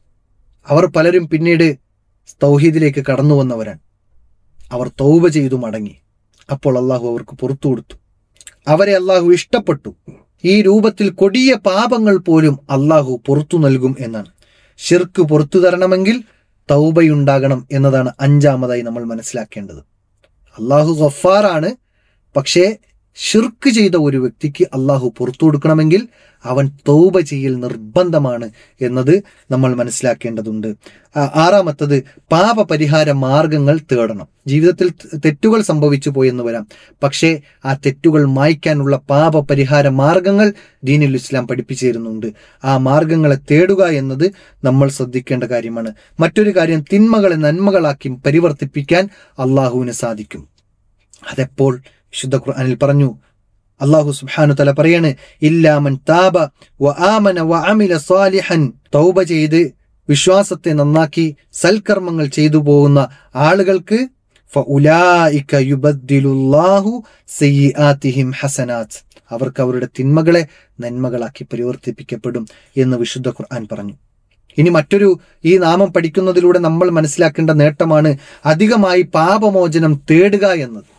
അവർ പലരും പിന്നീട് തൗഹീദിലേക്ക് കടന്നു വന്നവരാണ്. അവർ തൗബ ചെയ്തു മടങ്ങി. അപ്പോൾ അല്ലാഹു അവർക്ക് പുറത്തു കൊടുത്തു, അവരെ അല്ലാഹു ഇഷ്ടപ്പെട്ടു. ഈ രൂപത്തിൽ കൊടിയ പാപങ്ങൾ പോലും അല്ലാഹു പുറത്തു നൽകും എന്നാണ്. ശിർക്ക് പുറത്തു തരണമെങ്കിൽ തൗബയുണ്ടാകണം എന്നതാണ് അഞ്ചാമതായി നമ്മൾ മനസ്സിലാക്കേണ്ടത്. അല്ലാഹു ഗഫാറാണ്, പക്ഷേ ശിർക്ക് ചെയ്ത ഒരു വ്യക്തിക്ക് അല്ലാഹു പുറത്തു കൊടുക്കണമെങ്കിൽ അവൻ തൗബ ചെയ്യൽ നിർബന്ധമാണ് എന്നത് നമ്മൾ മനസ്സിലാക്കേണ്ടതുണ്ട്. ആറാമത്തത്, പാപപരിഹാര മാർഗങ്ങൾ തേടണം. ജീവിതത്തിൽ തെറ്റുകൾ സംഭവിച്ചു പോയെന്ന് വരാം, പക്ഷേ ആ തെറ്റുകൾ മായ്ക്കാനുള്ള പാപപരിഹാര മാർഗങ്ങൾ ദീനുൽ ഇസ്ലാം പഠിപ്പിച്ചു തരുന്നുണ്ട്. ആ മാർഗങ്ങളെ തേടുക എന്നത് നമ്മൾ ശ്രദ്ധിക്കേണ്ട കാര്യമാണ്. മറ്റൊരു കാര്യം, തിന്മകളെ നന്മകളാക്കി പരിവർത്തിപ്പിക്കാൻ അള്ളാഹുവിന് സാധിക്കും. അതെപ്പോൾ? വിശുദ്ധ ഖുർആനിൽ പറഞ്ഞു, അല്ലാഹു സുബ്ഹാനഹു വ തആല പറയാണ്, ഇല്ലാ മൻ താബ വ ആമന വ അമില സാലിഹൻ, തൗബ ചെയ്ത് വിശ്വാസത്തെ നന്നാക്കി സൽക്കർമ്മങ്ങൾ ചെയ്തു പോകുന്ന ആളുകൾക്ക് ഫഉലൈക യുബദ്ദിലുല്ലാഹു സയ്യിആതിഹിം ഹസനാത്ത്, അവർക്ക് അവരുടെ തിന്മകളെ നന്മകളാക്കി പരിവർത്തിപ്പിക്കപ്പെടും എന്ന് വിശുദ്ധ ഖുർആൻ പറഞ്ഞു. ഇനി മറ്റൊരു, ഈ നാമം പഠിക്കുന്നതിലൂടെ നമ്മൾ മനസ്സിലാക്കേണ്ട നേട്ടമാണ് അധികമായി പാപമോചനം തേടുക എന്നത്.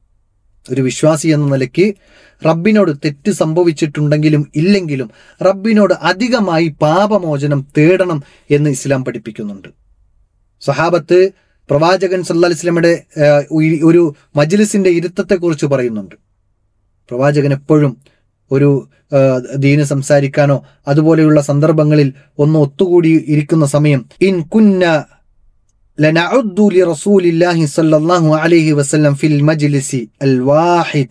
ഒരു വിശ്വാസി എന്ന നിലയ്ക്ക് റബ്ബിനോട് തെറ്റ് സംഭവിച്ചിട്ടുണ്ടെങ്കിലും ഇല്ലെങ്കിലും റബ്ബിനോട് അധികമായി പാപമോചനം തേടണം എന്ന് ഇസ്ലാം പഠിപ്പിക്കുന്നുണ്ട്. സ്വഹാബത്ത് പ്രവാചകൻ സല്ലല്ലാഹു അലൈഹി വസല്ലമയുടെ ഒരു മജ്ലിസിന്റെ ഇരുത്തത്തെക്കുറിച്ച് പറയുന്നുണ്ട്. പ്രവാചകൻ എപ്പോഴും ഒരു ദീന് സംസാരിക്കാനോ അതുപോലെയുള്ള സന്ദർഭങ്ങളിൽ ഒന്ന് ഒത്തുകൂടി ഇരിക്കുന്ന സമയം, ഇൻ കുന്ന ലനഉദ്ദു ലിറസൂലില്ലാഹി സ്വല്ലല്ലാഹു അലൈഹി വസല്ലം ഫിൽ മജ്ലിസി അൽ വാഹിദ്,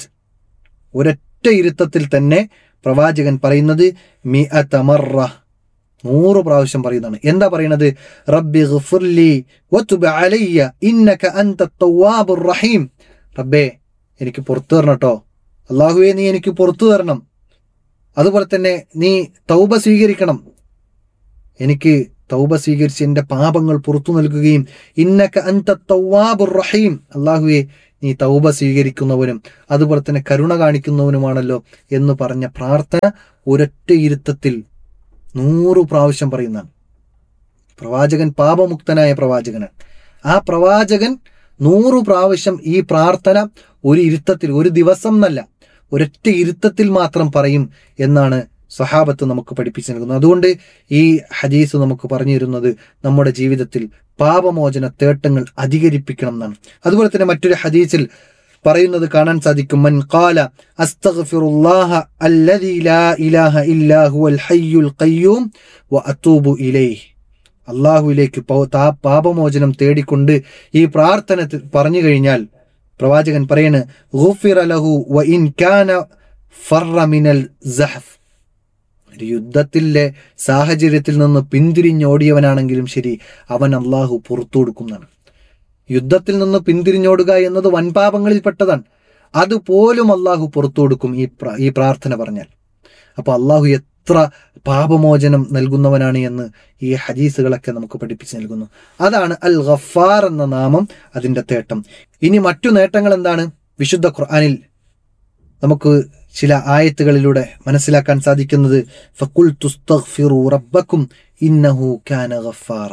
ഒരൊറ്റ ഇരുത്തത്തിൽ തന്നെ പ്രവാചകൻ പറയുന്നത് 100 മർറ, 100 പ്രാവശ്യം പറയുന്നതാണ്. എന്താ പറയുന്നത്? റബ്ബി ഗ്ഫിർലി വതുബ് അലയ്യ ഇന്നക അൻത തവ്വാബുർ റഹീം, റബ്ബേ എനിക്ക് പുറത്തു തരണം കേട്ടോ, അല്ലാഹുവേ നീ എനിക്ക് പുറത്തു തരണം, അതുപോലെ തന്നെ നീ തൗബ സ്വീകരിക്കണം, എനിക്ക് തൗബ സ്വീകരിച്ച് എൻ്റെ പാപങ്ങൾ പുറത്തു നൽകുകയും ഇന്നക അൻത തവ്വാബുർ റഹീം, അള്ളാഹുവെ നീ തൗബ സ്വീകരിക്കുന്നവനും അതുപോലെ തന്നെ കരുണ കാണിക്കുന്നവനുമാണല്ലോ എന്ന് പറഞ്ഞ പ്രാർത്ഥന ഒരൊറ്റ ഇരുത്തത്തിൽ 100 പ്രാവശ്യം പറയുന്നതാണ്. പ്രവാചകൻ പാപമുക്തനായ പ്രവാചകനാണ്. ആ പ്രവാചകൻ 100 പ്രാവശ്യം ഈ പ്രാർത്ഥന ഒരു ഇരുത്തത്തിൽ, ഒരു ദിവസം എന്നല്ല, ഒരൊറ്റ ഇരുത്തത്തിൽ മാത്രം പറയും എന്നാണ് സഹാബത്ത് നമുക്ക് പഠിപ്പിച്ചു നൽകുന്നത്. അതുകൊണ്ട് ഈ ഹദീസ് നമുക്ക് പറഞ്ഞു തരുന്നത് നമ്മുടെ ജീവിതത്തിൽ പാപമോചന തേട്ടങ്ങൾ അധികരിപ്പിക്കണം എന്നാണ്. അതുപോലെ തന്നെ മറ്റൊരു ഹദീസിൽ പറയുന്നത് കാണാൻ സാധിക്കും, മൻ ഖാല അസ്തഗ്ഫിറുല്ലാഹ അല്ലദീ ലാ ഇലാഹ ഇല്ലാ ഹുവൽ ഹയ്യുൽ ഖയ്യൂം വ അതൂബു ഇലൈഹി, അള്ളാഹുവിലേക്ക് പാപമോചനം തേടിക്കൊണ്ട് ഈ പ്രാർത്ഥന പറഞ്ഞു കഴിഞ്ഞാൽ പ്രവാചകൻ പറയാണ്, ഗുഫിറ ലഹു വ ഇൻ കാന ഫർറ മിനൽ സഹഫ്, ഒരു യുദ്ധത്തിലെ സാഹചര്യത്തിൽ നിന്ന് പിന്തിരിഞ്ഞോടിയവനാണെങ്കിലും ശരി അവൻ അള്ളാഹു പുറത്തു കൊടുക്കുന്നതാണ്. യുദ്ധത്തിൽ നിന്ന് പിന്തിരിഞ്ഞോടുക എന്നത് വൻപാപങ്ങളിൽപ്പെട്ടതാണ്. അതുപോലും അള്ളാഹു പുറത്തു കൊടുക്കും ഈ പ്രാർത്ഥന പറഞ്ഞാൽ. അപ്പൊ അള്ളാഹു എത്ര പാപമോചനം നൽകുന്നവനാണ് എന്ന് ഈ ഹദീസുകളൊക്കെ നമുക്ക് പഠിപ്പിച്ചു നൽകുന്നു. അതാണ് അൽ ഗഫാർ എന്ന നാമം, അതിൻ്റെ തേട്ടം. ഇനി മറ്റു നേട്ടങ്ങൾ എന്താണ്? വിശുദ്ധ ഖുർആനിൽ നമുക്ക് ചില ആയത്തുകളിലൂടെ മനസ്സിലാക്കാൻ സാധിക്കുന്നത്, ഫഖുൽ തുസ്തഗ്ഫിറു റബ്ബക്കും ഇന്നഹു കാന ഗഫാറ,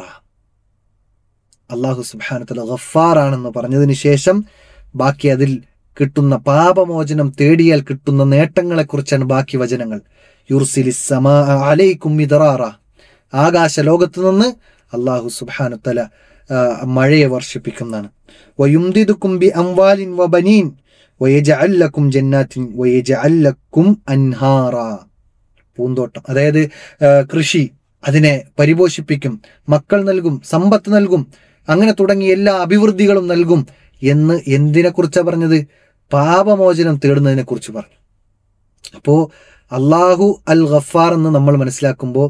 അള്ളാഹു സുബ്ഹാനഹു വതആല ഗഫാറാണെന്ന് പറഞ്ഞതിന് ശേഷം ബാക്കി അതിൽ കിട്ടുന്ന പാപമോചനം തേടിയാൽ കിട്ടുന്ന നേട്ടങ്ങളെക്കുറിച്ചാണ് ബാക്കി വചനങ്ങൾ. യുർസിലിസ് സമാ അലൈക്കും മിദ്റാറ, ആകാശ ലോകത്ത് നിന്ന് അള്ളാഹു സുബ്ഹാനഹു വതആല മഴയെ വർഷിപ്പിക്കുന്നതാണ്. വയുംദിദുക്കും ബി അംവാലിൻ വബനീൻ വയജഅൽ ലക്കും ജന്നാത്തിൻ വയജഅൽ ലക്കും അൻഹാറ, പൂന്തോട്ടം, അതായത് കൃഷി, അതിനെ പരിപോഷിപ്പിക്കും, മക്കൾ നൽകും, സമ്പത്ത് നൽകും, അങ്ങനെ തുടങ്ങിയ എല്ലാ അഭിവൃദ്ധികളും നൽകും എന്ന് എന്തിനെ കുറിച്ചാണ് പറഞ്ഞത്? പാപമോചനം തേടുന്നതിനെ കുറിച്ച് പറഞ്ഞു. അപ്പോ അള്ളാഹു അൽ ഗഫാർ എന്ന് നമ്മൾ മനസ്സിലാക്കുമ്പോൾ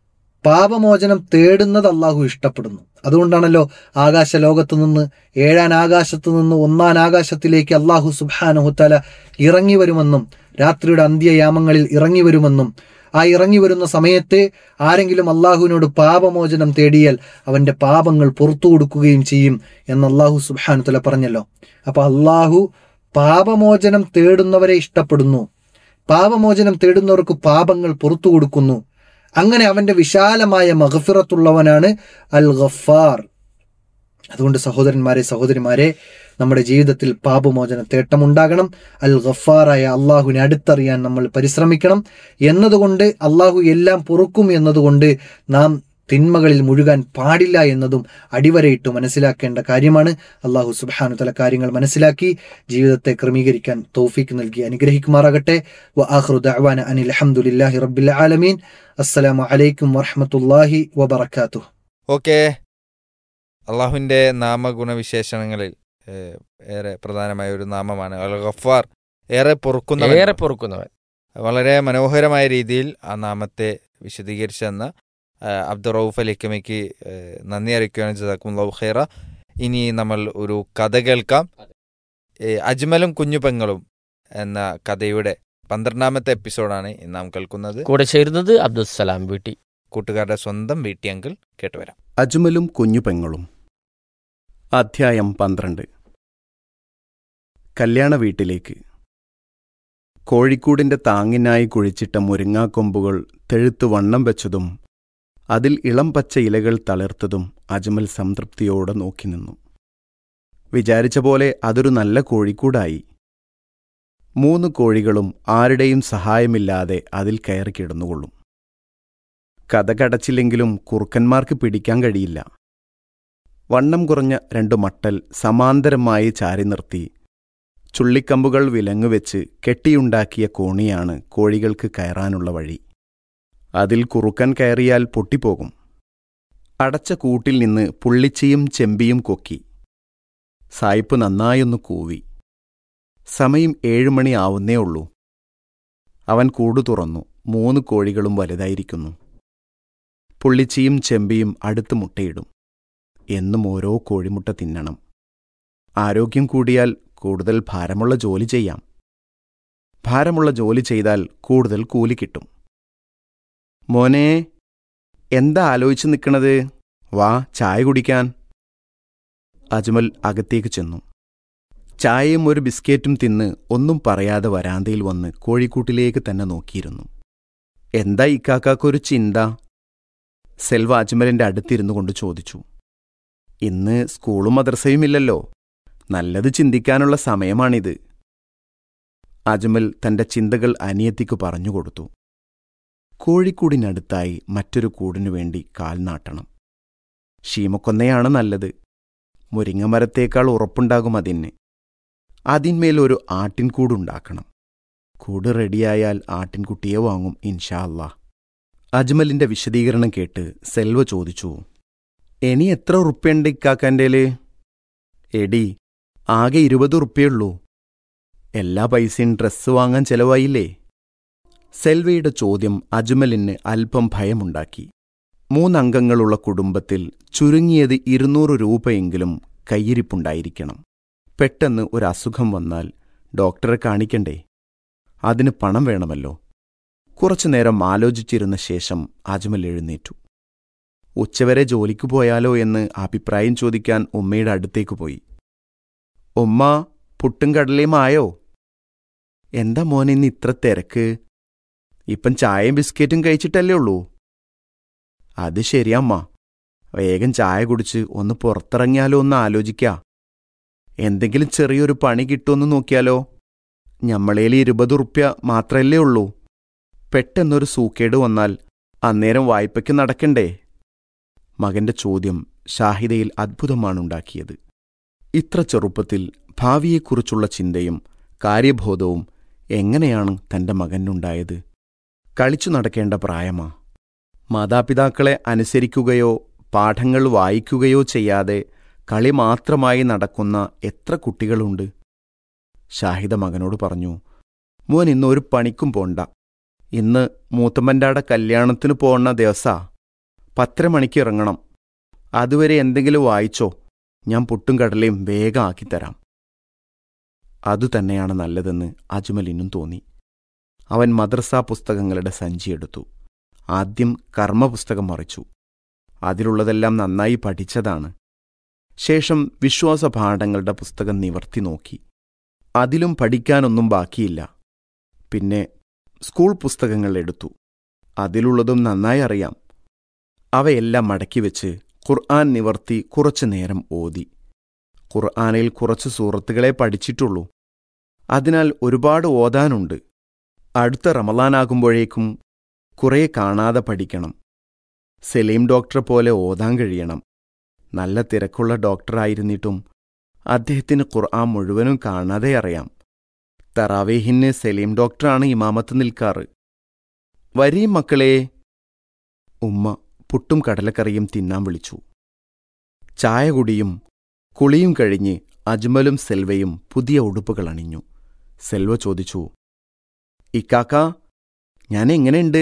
പാപമോചനം തേടുന്നത് അള്ളാഹു ഇഷ്ടപ്പെടുന്നു. അതുകൊണ്ടാണല്ലോ ആകാശ ലോകത്ത് നിന്ന് 7ാം ആകാശത്ത് നിന്ന് 1ാം ആകാശത്തിലേക്ക് അള്ളാഹു സുബ്ഹാനഹു തആല ഇറങ്ങി വരുമെന്നും രാത്രിയുടെ അന്ത്യയാമങ്ങളിൽ ഇറങ്ങി വരുമെന്നും ആ ഇറങ്ങി വരുന്ന സമയത്ത് ആരെങ്കിലും അള്ളാഹുവിനോട് പാപമോചനം തേടിയാൽ അവന്റെ പാപങ്ങൾ പുറത്തു കൊടുക്കുകയും ചെയ്യും എന്ന് അള്ളാഹു സുബ്ഹാനഹു തആല പറഞ്ഞല്ലോ. അപ്പൊ അള്ളാഹു പാപമോചനം തേടുന്നവരെ ഇഷ്ടപ്പെടുന്നു, പാപമോചനം തേടുന്നവർക്ക് പാപങ്ങൾ പുറത്തു കൊടുക്കുന്നു. അങ്ങനെ അവന്റെ വിശാലമായ മഗ്ഫിറത്തുള്ളവനാണ് അൽ ഗഫാർ. അതുകൊണ്ട് സഹോദരന്മാരെ, സഹോദരിമാരെ, നമ്മുടെ ജീവിതത്തിൽ പാപമോചന തേട്ടമുണ്ടാകണം. അൽ ഗഫാറായ അള്ളാഹുവിനെ അടുത്തറിയാൻ നമ്മൾ പരിശ്രമിക്കണം. എന്നതുകൊണ്ട് അള്ളാഹു എല്ലാം പൊറുക്കും എന്നതുകൊണ്ട് നാം തിന്മകളിൽ മുഴുകാൻ പാടില്ല എന്നതും അടിവരയിട്ട് മനസ്സിലാക്കേണ്ട കാര്യമാണ്. അള്ളാഹു സുബ്ഹാനഹു തആല കാര്യങ്ങൾ മനസ്സിലാക്കി ജീവിതത്തെ ക്രമീകരിക്കാൻ തൗഫീക്ക് നൽകി അനുഗ്രഹിക്കുമാറാകട്ടെ. വ ആഖിറു ദഅ്വാന അനിൽ ഹംദുലില്ലാഹി റബ്ബിൽ ആലമീൻ. അസ്സലാമു അലൈക്കും വറഹ്മത്തുള്ളാഹി വബറകാതുഹു. ഓക്കെ, അള്ളാഹുവിൻ്റെ നാമഗുണവിശേഷണങ്ങളിൽ ഏറെ പ്രധാനമായ ഒരു നാമമാണ് അൽ ഗഫാർ, ഏറെ പൊറുക്കുന്നവൻ. വളരെ മനോഹരമായ രീതിയിൽ ആ നാമത്തെ വിശദീകരിച്ചെന്ന അബ്ദുറൌഫ് അലിക്കമയ്ക്ക് നന്ദി അറിയിക്കുകയാണ്. ജസാക്കുമുല്ലാഹു ഖൈറ. ഇനി നമ്മൾ ഒരു കഥ കേൾക്കാം. അജ്മലും കുഞ്ഞുപെങ്ങളും എന്ന കഥയുടെ 12ാമത്തെ എപ്പിസോഡാണ് ഇന്ന് നാം കേൾക്കുന്നത്. കൂടെ ചേരുന്നത് അബ്ദുസ്സലാം വീട്ടി, കൂട്ടുകാരുടെ സ്വന്തം വീട്ടി അങ്കിൾ. കേട്ടുവരാം. അജ്മലും കുഞ്ഞുപെങ്ങളും. അധ്യായം 12. കല്യാണ വീട്ടിലേക്ക്. കോഴിക്കൂടിന്റെ താങ്ങിനായി കുഴിച്ചിട്ട മുരിങ്ങാക്കൊമ്പുകൾ തെഴുത്തു വണ്ണം വെച്ചതും അതിൽ ഇളം പച്ച ഇലകൾ തളിർത്തതും അജ്മൽ സംതൃപ്തിയോടെ നോക്കി നിന്നു. വിചാരിച്ച പോലെ അതൊരു നല്ല കോഴിക്കൂടായി. 3 കോഴികളും ആരുടെയും സഹായമില്ലാതെ അതിൽ കയറി കിടന്നുകൊള്ളും. കഥ കടച്ചില്ലെങ്കിലും കുറുക്കന്മാർക്ക് പിടിക്കാൻ കഴിയില്ല. വണ്ണം കുറഞ്ഞ 2 മട്ടൽ സമാന്തരമായി ചാരി നിർത്തി ചുള്ളിക്കമ്പുകൾ വിലങ്ങുവെച്ച് കെട്ടിയുണ്ടാക്കിയ കോണിയാണ് കോഴികൾക്ക് കയറാനുള്ള വഴി. അതിൽ കുറുക്കൻ കയറിയാൽ പൊട്ടിപ്പോകും. അടച്ച കൂട്ടിൽ നിന്ന് പുള്ളിച്ചിയും ചെമ്പിയും കൊക്കി. സായിപ്പ് നന്നായൊന്നു കൂവി. സമയം 7 മണി ആവുന്നേ ഉള്ളൂ. അവൻ കൂടു തുറന്നു. 3 കോഴികളും വലുതായിരിക്കുന്നു. പുള്ളിച്ചിയും ചെമ്പിയും അടുത്ത് മുട്ടയിടും. എന്നും ഓരോ കോഴിമുട്ട തിന്നണം. ആരോഗ്യം കൂടിയാൽ കൂടുതൽ ഭാരമുള്ള ജോലി ചെയ്യാം. ഭാരമുള്ള ജോലി ചെയ്താൽ കൂടുതൽ കൂലി കിട്ടും. മോനേ, എന്താ ആലോചിച്ച് നിൽക്കണത്? വാ ചായ കുടിക്കാൻ. അജ്മൽ അകത്തേക്ക് ചെന്നു. ചായയും ഒരു ബിസ്ക്കറ്റും തിന്ന് ഒന്നും പറയാതെ വരാന്തയിൽ വന്ന് കോഴിക്കൂട്ടിലേക്ക് തന്നെ നോക്കിയിരുന്നു. എന്താ ഇക്കാക്കൊരു ചിന്ത? സെൽവ അജ്മലിന്റെ അടുത്തിരുന്നു കൊണ്ട് ചോദിച്ചു. ഇന്ന് സ്കൂളും മദ്രസയും ഇല്ലല്ലോ, നല്ലത് ചിന്തിക്കാനുള്ള സമയമാണിത്. അജ്മൽ തന്റെ ചിന്തകൾ അനിയത്തിക്കു പറഞ്ഞുകൊടുത്തു. കോഴിക്കൂടിനടുത്തായി മറ്റൊരു കൂടിനു വേണ്ടി കാൽ നാട്ടണം. ശീമക്കൊന്നയാണ് നല്ലത്. മുരിങ്ങമരത്തേക്കാൾ ഉറപ്പുണ്ടാകും അതിന്. അതിന്മേലൊരു ആട്ടിൻകൂടുണ്ടാക്കണം. കൂട് റെഡിയായാൽ ആട്ടിൻകുട്ടിയെ വാങ്ങും ഇൻഷാ അല്ലാ. അജ്മലിന്റെ വിശദീകരണം കേട്ട് സെൽവ ചോദിച്ചു, ഇനി എത്ര ഉറുപ്പ്യണ്ട് ഇക്കാക്കൻ്റേല്? എടി, ആകെ 20 ഉറുപ്പ്യുള്ളൂ. എല്ലാ പൈസയും ഡ്രസ്സ് വാങ്ങാൻ ചെലവായില്ലേ? സെൽവയുടെ ചോദ്യം അജ്മലിന് അല്പം ഭയമുണ്ടാക്കി. 3 അംഗങ്ങളുള്ള കുടുംബത്തിൽ ചുരുങ്ങിയത് 200 രൂപയെങ്കിലും കയ്യിരിപ്പുണ്ടായിരിക്കണം. പെട്ടെന്ന് ഒരു അസുഖം വന്നാൽ ഡോക്ടറെ കാണിക്കണ്ടേ? അതിന് പണം വേണമല്ലോ. കുറച്ചുനേരം ആലോചിച്ചിരുന്ന ശേഷം അജ്മൽ എഴുന്നേറ്റു. ഉച്ചവരെ ജോലിക്ക് പോയാലോ എന്ന് അഭിപ്രായം ചോദിക്കാൻ ഉമ്മയുടെ അടുത്തേക്ക് പോയി. ഉമ്മ, പുട്ടും കടലയും ആയോ? എന്താ മോനെ ഇന്ന് ഇത്ര തിരക്ക്? ഇപ്പം ചായയും ബിസ്ക്കറ്റും കഴിച്ചിട്ടല്ലേ ഉള്ളൂ? അത് ശരിയമ്മ, വേഗം ചായ കുടിച്ച് ഒന്ന് പുറത്തിറങ്ങിയാലോ എന്ന് ആലോചിക്കാ. എന്തെങ്കിലും ചെറിയൊരു പണി കിട്ടുമെന്ന് നോക്കിയാലോ? ഞമ്മളേൽ 20 ഉറുപ്പ്യ മാത്രല്ലേ ഉള്ളൂ. പെട്ടെന്നൊരു സൂക്കേട് വന്നാൽ അന്നേരം വായ്പയ്ക്ക് നടക്കണ്ടേ? മകന്റെ ചോദ്യം ഷാഹിദയിൽ അത്ഭുതമാണുണ്ടാക്കിയത്. ഇത്ര ചെറുപ്പത്തിൽ ഭാവിയെക്കുറിച്ചുള്ള ചിന്തയും കാര്യബോധവും എങ്ങനെയാണ് തന്റെ മകനുണ്ടായത്? കളിച്ചു നടക്കേണ്ട പ്രായമാ. മാതാപിതാക്കളെ അനുസരിക്കുകയോ പാഠങ്ങൾ വായിക്കുകയോ ചെയ്യാതെ കളി മാത്രമായി നടക്കുന്ന എത്ര കുട്ടികളുണ്ട്? ഷാഹിദ മകനോട് പറഞ്ഞു, മോൻ ഇന്ന് ഒരു പണിക്കും പോണ്ട. ഇന്ന് മൂത്തമ്മൻ്റാടെ കല്യാണത്തിന് പോണ ദിവസാ. 10:30 മണിക്ക് ഇറങ്ങണം. അതുവരെ എന്തെങ്കിലും വായിച്ചോ, ഞാൻ പുട്ടും കടലയും വേഗം ആക്കിത്തരാം. അതുതന്നെയാണ് നല്ലതെന്ന് അജ്മലിനും തോന്നി. അവൻ മദ്രസാ പുസ്തകങ്ങളുടെ സഞ്ചിയെടുത്തു. ആദ്യം കർമ്മപുസ്തകം മറിച്ചു. അതിലുള്ളതെല്ലാം നന്നായി പഠിച്ചതാണ്. ശേഷം വിശ്വാസപാഠങ്ങളുടെ പുസ്തകം നിവർത്തി നോക്കി. അതിലും പഠിക്കാനൊന്നും ബാക്കിയില്ല. പിന്നെ സ്കൂൾ പുസ്തകങ്ങൾ എടുത്തു. അതിലുള്ളതും നന്നായി അറിയാം. അവയെല്ലാം മടക്കിവെച്ച് ഖുർആൻ നിവർത്തി കുറച്ചു നേരം ഓതി. ഖുർആനിൽ കുറച്ച് സൂറത്തുകളെ പഠിച്ചിട്ടുള്ളൂ. അതിനാൽ ഒരുപാട് ഓതാനുണ്ട്. അടുത്ത റമളാനാകുമ്പോഴേക്കും കുറേ കാണാതെ പഠിക്കണം. സലീം ഡോക്ടറെ പോലെ ഓതാൻ കഴിയണം. നല്ല തിരക്കുള്ള ഡോക്ടറായിരുന്നിട്ടും അദ്ദേഹത്തിന് ഖുർആൻ മുഴുവനും കാണാതെ അറിയാം. തറാവീഹിന് സലീം ഡോക്ടറാണ് ഇമാമത്ത് നിൽക്കാറ്. വരീ മക്കളേ. ഉമ്മ പുട്ടും കടലക്കറിയും തിന്നാൻ വിളിച്ചു. ചായ കുടിയും കുളിയും കഴിഞ്ഞ് അജ്മലും സെൽവയും പുതിയ ഉടുപ്പുകൾ അണിഞ്ഞു. സെൽവ ചോദിച്ചു, ഇക്കാക്ക, ഞാൻ എങ്ങനെയുണ്ട്?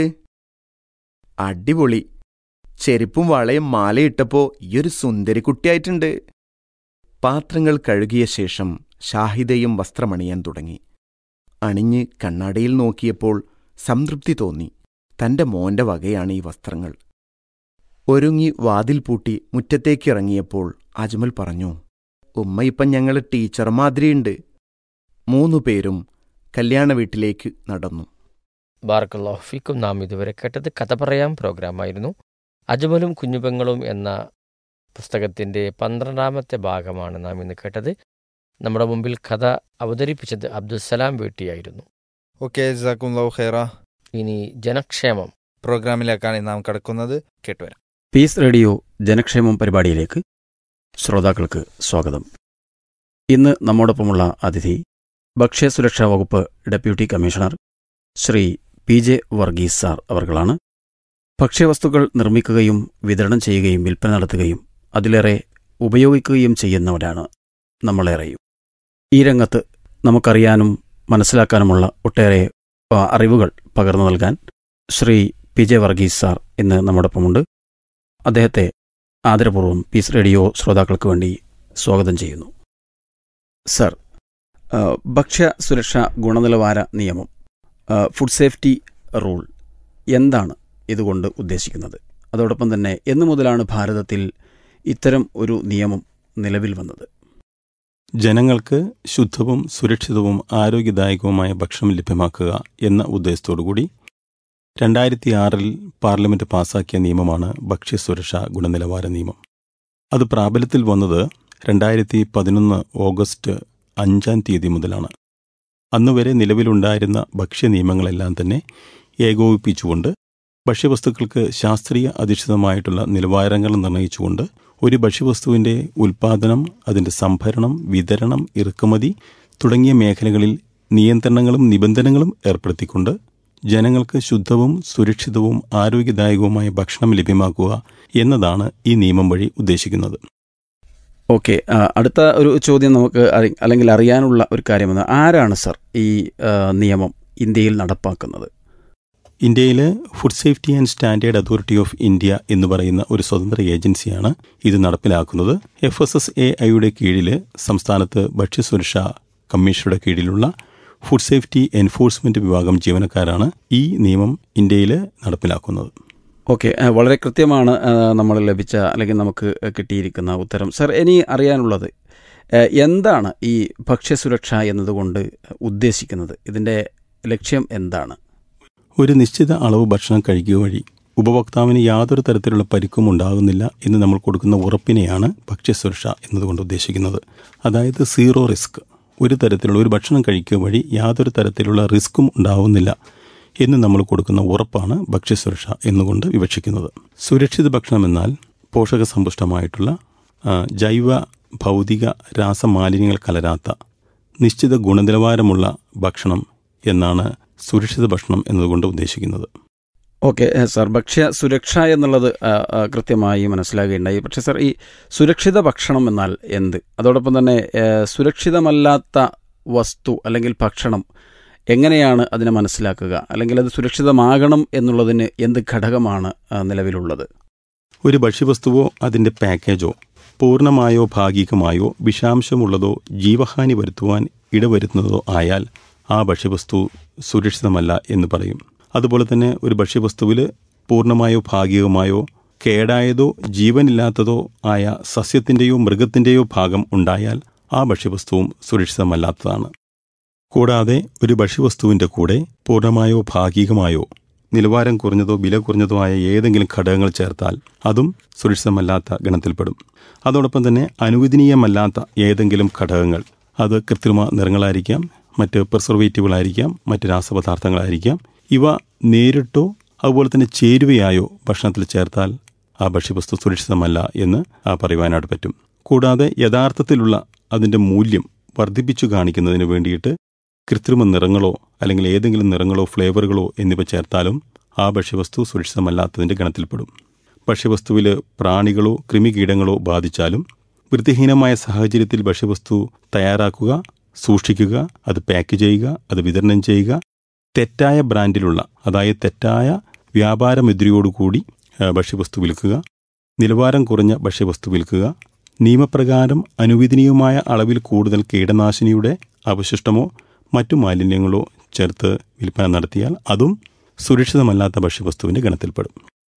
അടിപൊളി. ചെരുപ്പും വളയും മാലയിട്ടപ്പോ ഈയൊരു സുന്ദരിക്കുട്ടിയായിട്ടുണ്ട്. പാത്രങ്ങൾ കഴുകിയ ശേഷം ഷാഹിദയും വസ്ത്രമണിയാൻ തുടങ്ങി. അണിഞ്ഞ് കണ്ണാടിയിൽ നോക്കിയപ്പോൾ സംതൃപ്തി തോന്നി. തന്റെ മോന്റെ വകയാണ് ഈ വസ്ത്രങ്ങൾ. ഒരുങ്ങി വാതിൽ പൂട്ടി മുറ്റത്തേക്കിറങ്ങിയപ്പോൾ അജ്മൽ പറഞ്ഞു, ഉമ്മ ഇപ്പം ഞങ്ങൾ ടീച്ചർ മാതിരിയുണ്ട്. 3 പേരും കല്യാണ വീട്ടിലേക്ക് നടന്നു. ബാറക്കല്ലാഹു ഫീക്കും. നാം ഇതുവരെ കേട്ടത് കഥ പറയാം പ്രോഗ്രാമായിരുന്നു. അജ്മലും കുഞ്ഞുപെങ്ങളും എന്ന പുസ്തകത്തിൻ്റെ 12ാമത്തെ ഭാഗമാണ് നാം ഇന്ന് കേട്ടത്. നമ്മുടെ മുമ്പിൽ കഥ അവതരിപ്പിച്ചത് അബ്ദുസ്സലാം വീട്ടിയായിരുന്നു. ഓക്കെ, ജസാക്കുമുല്ലാഹു ഖൈറ. ഇനി ജനക്ഷേമം പ്രോഗ്രാമിലേക്കാണ് നാം കടക്കുന്നത്. കേട്ടുവരാം. പീസ് റേഡിയോ ജനക്ഷേമം പരിപാടിയിലേക്ക് ശ്രോതാക്കൾക്ക് സ്വാഗതം. ഇന്ന് നമ്മോടൊപ്പമുള്ള അതിഥി ഭക്ഷ്യസുരക്ഷാ വകുപ്പ് deputy commissioner Shri PJ Varghese sir അവർകളാണ്. ഭക്ഷ്യവസ്തുക്കൾ നിർമ്മിക്കുകയും വിതരണം ചെയ്യുകയും വിൽപ്പന നടത്തുകയും അതിലേറെ ഉപയോഗിക്കുകയും ചെയ്യുന്നവരാണ് നമ്മളേറെയും. ഈ രംഗത്ത് നമുക്കറിയാനും മനസ്സിലാക്കാനുമുള്ള ഒട്ടേറെ അറിവുകൾ പകർന്നു നൽകാൻ ശ്രീ PJ വർഗീസ് സാർ ഇന്ന് നമ്മോടൊപ്പമുണ്ട്. അദ്ദേഹത്തെ ആദരപൂർവ്വം പീസ് റേഡിയോ ശ്രോതാക്കൾക്ക് വേണ്ടി സ്വാഗതം ചെയ്യുന്നു. സർ, ഭക്ഷ്യ സുരക്ഷാ ഗുണനിലവാര നിയമം, ഫുഡ് സേഫ്റ്റി റൂൾ എന്താണ് ഇതുകൊണ്ട് ഉദ്ദേശിക്കുന്നത്? അതോടൊപ്പം തന്നെ എന്നു മുതലാണ് ഭാരതത്തിൽ ഇത്തരം ഒരു നിയമം നിലവിൽ വന്നത്? ജനങ്ങൾക്ക് ശുദ്ധവും സുരക്ഷിതവും ആരോഗ്യദായകവുമായ ഭക്ഷണം ലഭ്യമാക്കുക എന്ന ഉദ്ദേശത്തോടുകൂടി 2006 പാർലമെന്റ് പാസാക്കിയ നിയമമാണ് ഭക്ഷ്യസുരക്ഷാ ഗുണനിലവാര നിയമം. അത് പ്രാബല്യത്തിൽ വന്നത് 2011 ഓഗസ്റ്റ് 5 മുതലാണ്. അന്നുവരെ നിലവിലുണ്ടായിരുന്ന ഭക്ഷ്യ നിയമങ്ങളെല്ലാം തന്നെ ഏകോപിപ്പിച്ചുകൊണ്ട് ഭക്ഷ്യവസ്തുക്കൾക്ക് ശാസ്ത്രീയ അധിഷ്ഠിതമായിട്ടുള്ള നിലവാരങ്ങൾ നിർണ്ണയിച്ചുകൊണ്ട് ഒരു ഭക്ഷ്യവസ്തുവിൻ്റെ ഉൽപ്പാദനം, അതിൻ്റെ സംഭരണം, വിതരണം, ഇറക്കുമതി തുടങ്ങിയ മേഖലകളിൽ നിയന്ത്രണങ്ങളും നിബന്ധനകളും ഏർപ്പെടുത്തിക്കൊണ്ട് ജനങ്ങൾക്ക് ശുദ്ധവും സുരക്ഷിതവും ആരോഗ്യദായകവുമായ ഭക്ഷണം ലഭ്യമാക്കുക എന്നതാണ് ഈ നിയമം വഴി ഉദ്ദേശിക്കുന്നത്. ഓക്കെ, അടുത്ത ഒരു ചോദ്യം നമുക്ക് അല്ലെങ്കിൽ അറിയാനുള്ള ഒരു കാര്യമെന്ന്, ആരാണ് സർ ഈ നിയമം ഇന്ത്യയിൽ നടപ്പാക്കുന്നത്? ഇന്ത്യയിലെ food safety and standard authority of India എന്ന് പറയുന്ന ഒരു സ്വതന്ത്ര ഏജൻസിയാണ് ഇത് നടപ്പിലാക്കുന്നത്. FSSAIയുടെ കീഴിൽ സംസ്ഥാനത്ത് ഭക്ഷ്യസുരക്ഷാ കമ്മീഷനുടെ കീഴിലുള്ള ഫുഡ് സേഫ്റ്റി എൻഫോഴ്സ്മെന്റ് വിഭാഗം ജീവനക്കാരാണ് ഈ നിയമം ഇന്ത്യയിൽ നടപ്പിലാക്കുന്നത്. ഓക്കെ, വളരെ കൃത്യമാണ് നമ്മൾ ലഭിച്ച അല്ലെങ്കിൽ നമുക്ക് കിട്ടിയിരിക്കുന്ന ഉത്തരം. സർ, ഇനി അറിയാനുള്ളത് എന്താണ് ഈ ഭക്ഷ്യസുരക്ഷ എന്നതുകൊണ്ട് ഉദ്ദേശിക്കുന്നത്? ഇതിൻ്റെ ലക്ഷ്യം എന്താണ്? ഒരു നിശ്ചിത അളവ് ഭക്ഷണം കഴിക്കുക വഴി ഉപഭോക്താവിന് യാതൊരു തരത്തിലുള്ള പരിക്കും ഉണ്ടാകുന്നില്ല എന്ന് നമ്മൾ കൊടുക്കുന്ന ഉറപ്പിനെയാണ് ഭക്ഷ്യസുരക്ഷ എന്നതുകൊണ്ട് ഉദ്ദേശിക്കുന്നത്. അതായത് സീറോ റിസ്ക്, ഒരു തരത്തിലുള്ള ഒരു ഭക്ഷണം കഴിക്കുക വഴി യാതൊരു തരത്തിലുള്ള റിസ്ക്കും ഉണ്ടാവുന്നില്ല എന്ന് നമ്മൾ കൊടുക്കുന്ന ഉറപ്പാണ് ഭക്ഷ്യസുരക്ഷ എന്നുകൊണ്ട് വിവക്ഷിക്കുന്നത്. സുരക്ഷിത ഭക്ഷണം എന്നാൽ പോഷകസമ്പുഷ്ടമായിട്ടുള്ള ജൈവ ഭൗതിക രാസമാലിന്യങ്ങൾ കലരാത്ത നിശ്ചിത ഗുണനിലവാരമുള്ള ഭക്ഷണം എന്നാണ് സുരക്ഷിത ഭക്ഷണം എന്നതുകൊണ്ട് ഉദ്ദേശിക്കുന്നത്. ഓക്കെ സാർ, ഭക്ഷ്യ സുരക്ഷ എന്നുള്ളത് കൃത്യമായി മനസ്സിലാകുകയുണ്ടായി. പക്ഷേ സാർ, ഈ സുരക്ഷിത ഭക്ഷണം എന്നാൽ എന്ത്? അതോടൊപ്പം തന്നെ സുരക്ഷിതമല്ലാത്ത വസ്തു അല്ലെങ്കിൽ ഭക്ഷണം എങ്ങനെയാണ് അതിനെ മനസ്സിലാക്കുക? അല്ലെങ്കിൽ അത് സുരക്ഷിതമാകണം എന്നുള്ളതിന് എന്ത് ഘടകമാണ് നിലവിലുള്ളത്? ഒരു ഭക്ഷ്യവസ്തുവോ അതിൻ്റെ പാക്കേജോ പൂർണ്ണമായോ ഭാഗികമായോ വിഷാംശമുള്ളതോ ജീവഹാനി വരുത്തുവാൻ ഇടവരുത്തുന്നതോ ആയാൽ ആ ഭക്ഷ്യവസ്തു സുരക്ഷിതമല്ല എന്ന് പറയും. അതുപോലെ തന്നെ ഒരു ഭക്ഷ്യവസ്തുവിൽ പൂർണ്ണമായോ ഭാഗികമായോ കേടായതോ ജീവനില്ലാത്തതോ ആയ സസ്യത്തിൻ്റെയോ മൃഗത്തിൻ്റെയോ ഭാഗം ഉണ്ടായാൽ ആ ഭക്ഷ്യവസ്തുവും സുരക്ഷിതമല്ലാത്തതാണ്. കൂടാതെ ഒരു ഭക്ഷ്യവസ്തുവിൻ്റെ കൂടെ പൂർണ്ണമായോ ഭാഗികമായോ നിലവാരം കുറഞ്ഞതോ വില കുറഞ്ഞതോ ആയ ഏതെങ്കിലും ഘടകങ്ങൾ ചേർത്താൽ അതും സുരക്ഷിതമല്ലാത്ത ഗണത്തിൽപ്പെടും. അതോടൊപ്പം തന്നെ അനുവദനീയമല്ലാത്ത ഏതെങ്കിലും ഘടകങ്ങൾ, അത് കൃത്രിമ നിറങ്ങളായിരിക്കാം, മറ്റ് പ്രിസർവേറ്റീവുകളായിരിക്കാം, മറ്റ് രാസപദാർത്ഥങ്ങളായിരിക്കാം, ഇവ നേരിട്ടോ അതുപോലെ തന്നെ ചേരുവയായോ ഭക്ഷണത്തിൽ ചേർത്താൽ ആ ഭക്ഷ്യവസ്തു സുരക്ഷിതമല്ല എന്ന് പറയുവാനായിട്ട് പറ്റും. കൂടാതെ യഥാർത്ഥത്തിലുള്ള അതിൻ്റെ മൂല്യം വർദ്ധിപ്പിച്ചു കാണിക്കുന്നതിന് വേണ്ടിയിട്ട് കൃത്രിമ നിറങ്ങളോ അല്ലെങ്കിൽ ഏതെങ്കിലും നിറങ്ങളോ ഫ്ലേവറുകളോ എന്നിവ ചേർത്താലും ആ ഭക്ഷ്യവസ്തു സുരക്ഷിതമല്ലാത്തതിൻ്റെ ഗണത്തിൽപ്പെടും. ഭക്ഷ്യവസ്തുവിൽ പ്രാണികളോ കൃമികീടങ്ങളോ ബാധിച്ചാലും വൃത്തിഹീനമായ സാഹചര്യത്തിൽ ഭക്ഷ്യവസ്തു തയ്യാറാക്കുക, സൂക്ഷിക്കുക, അത് പാക്ക് ചെയ്യുക, അത് വിതരണം ചെയ്യുക, തെറ്റായ ബ്രാൻഡിലുള്ള അതായത് തെറ്റായ വ്യാപാര മുദ്രയോടുകൂടി ഭക്ഷ്യവസ്തു വിൽക്കുക, നിലവാരം കുറഞ്ഞ ഭക്ഷ്യവസ്തു വിൽക്കുക, നിയമപ്രകാരം അനുവദനീയമായ അളവിൽ കൂടുതൽ കീടനാശിനിയുടെ അവശിഷ്ടമോ മറ്റു മാലിന്യങ്ങളോ ചേർത്ത് വിൽപ്പന നടത്തിയാൽ അതും സുരക്ഷിതമല്ലാത്ത ഭക്ഷ്യവസ്തുവിൻ്റെ ഗണത്തിൽപ്പെടും.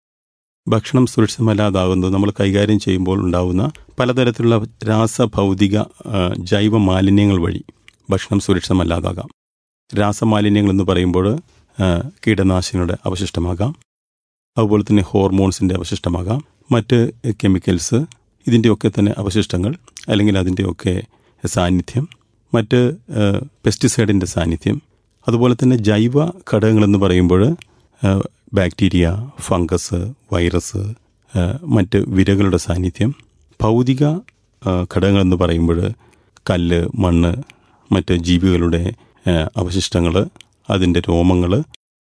ഭക്ഷണം സുരക്ഷിതമല്ലാതാകുന്നത് നമ്മൾ കൈകാര്യം ചെയ്യുമ്പോൾ ഉണ്ടാകുന്ന പലതരത്തിലുള്ള രാസഭൗതിക ജൈവ മാലിന്യങ്ങൾ വഴി ഭക്ഷണം സുരക്ഷിതമല്ലാതാകാം. രാസമാലിന്യങ്ങൾ എന്ന് പറയുമ്പോൾ കീടനാശിനിയുടെ അവശിഷ്ടമാകാം, അതുപോലെ തന്നെ ഹോർമോൺസിൻ്റെ അവശിഷ്ടമാകാം, മറ്റ് കെമിക്കൽസ്, ഇതിൻ്റെയൊക്കെ തന്നെ അവശിഷ്ടങ്ങൾ അല്ലെങ്കിൽ അതിൻ്റെയൊക്കെ സാന്നിധ്യം, മറ്റ് പെസ്റ്റിസൈഡിൻ്റെ സാന്നിധ്യം, അതുപോലെ തന്നെ ജൈവ ഘടകങ്ങളെന്ന് പറയുമ്പോൾ ബാക്ടീരിയ, ഫംഗസ്, വൈറസ്, മറ്റ് വിരകളുടെ സാന്നിധ്യം, ഭൗതിക ഘടകങ്ങളെന്ന് പറയുമ്പോൾ കല്ല്, മണ്ണ്, മറ്റ് ജീവികളുടെ അവശിഷ്ടങ്ങൾ, അതിൻ്റെ രോമങ്ങൾ,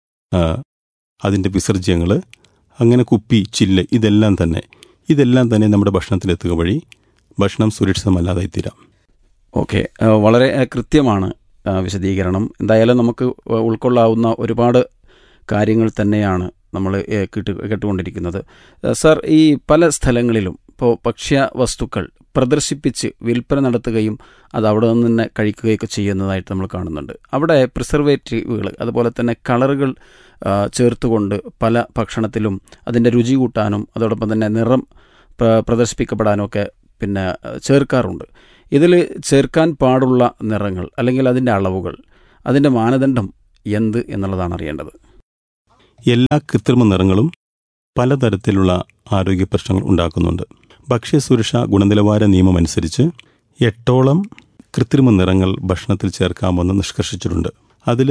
അതിൻ്റെ വിസർജ്യങ്ങൾ, അങ്ങനെ കുപ്പി, ചില്ല്, ഇതെല്ലാം തന്നെ നമ്മുടെ ഭക്ഷണത്തിലെത്തുക വഴി ഭക്ഷണം സുരക്ഷിതമല്ലാതായിത്തീരാം. ഓക്കെ, വളരെ കൃത്യമാണ് വിശദീകരണം. എന്തായാലും നമുക്ക് ഉൾക്കൊള്ളാവുന്ന ഒരുപാട് കാര്യങ്ങൾ തന്നെയാണ് നമ്മൾ കേട്ടുകൊണ്ടിരിക്കുന്നത്. സർ, ഈ പല സ്ഥലങ്ങളിലും ഇപ്പോൾ ഭക്ഷ്യ വസ്തുക്കൾ പ്രദർശിപ്പിച്ച് വിൽപ്പന നടത്തുകയും അത് അവിടെ നിന്ന് തന്നെ കഴിക്കുകയൊക്കെ ചെയ്യുന്നതായിട്ട് നമ്മൾ കാണുന്നുണ്ട്. അവിടെ പ്രിസർവേറ്റീവുകൾ അതുപോലെ തന്നെ കളറുകൾ ചേർത്തുകൊണ്ട് പല ഭക്ഷണത്തിലും അതിൻ്റെ രുചി കൂട്ടാനും അതോടൊപ്പം തന്നെ നിറം പ്രദർശിപ്പിക്കപ്പെടാനും ഒക്കെ പിന്നെ ചേർക്കാറുണ്ട്. ഇതിൽ ചേർക്കാൻ പാടുള്ള നിറങ്ങൾ അല്ലെങ്കിൽ അതിൻ്റെ അളവുകൾ, അതിൻ്റെ മാനദണ്ഡം എന്ത് എന്നുള്ളതാണ് അറിയേണ്ടത്. എല്ലാ കൃത്രിമ നിറങ്ങളും പലതരത്തിലുള്ള ആരോഗ്യ പ്രശ്നങ്ങൾ ഉണ്ടാക്കുന്നുണ്ട്. ഭക്ഷ്യസുരക്ഷാ ഗുണനിലവാര നിയമം അനുസരിച്ച് 8ഓളം കൃത്രിമ നിറങ്ങൾ ഭക്ഷണത്തിൽ ചേർക്കാമെന്ന് നിഷ്കർഷിച്ചിട്ടുണ്ട്. അതിൽ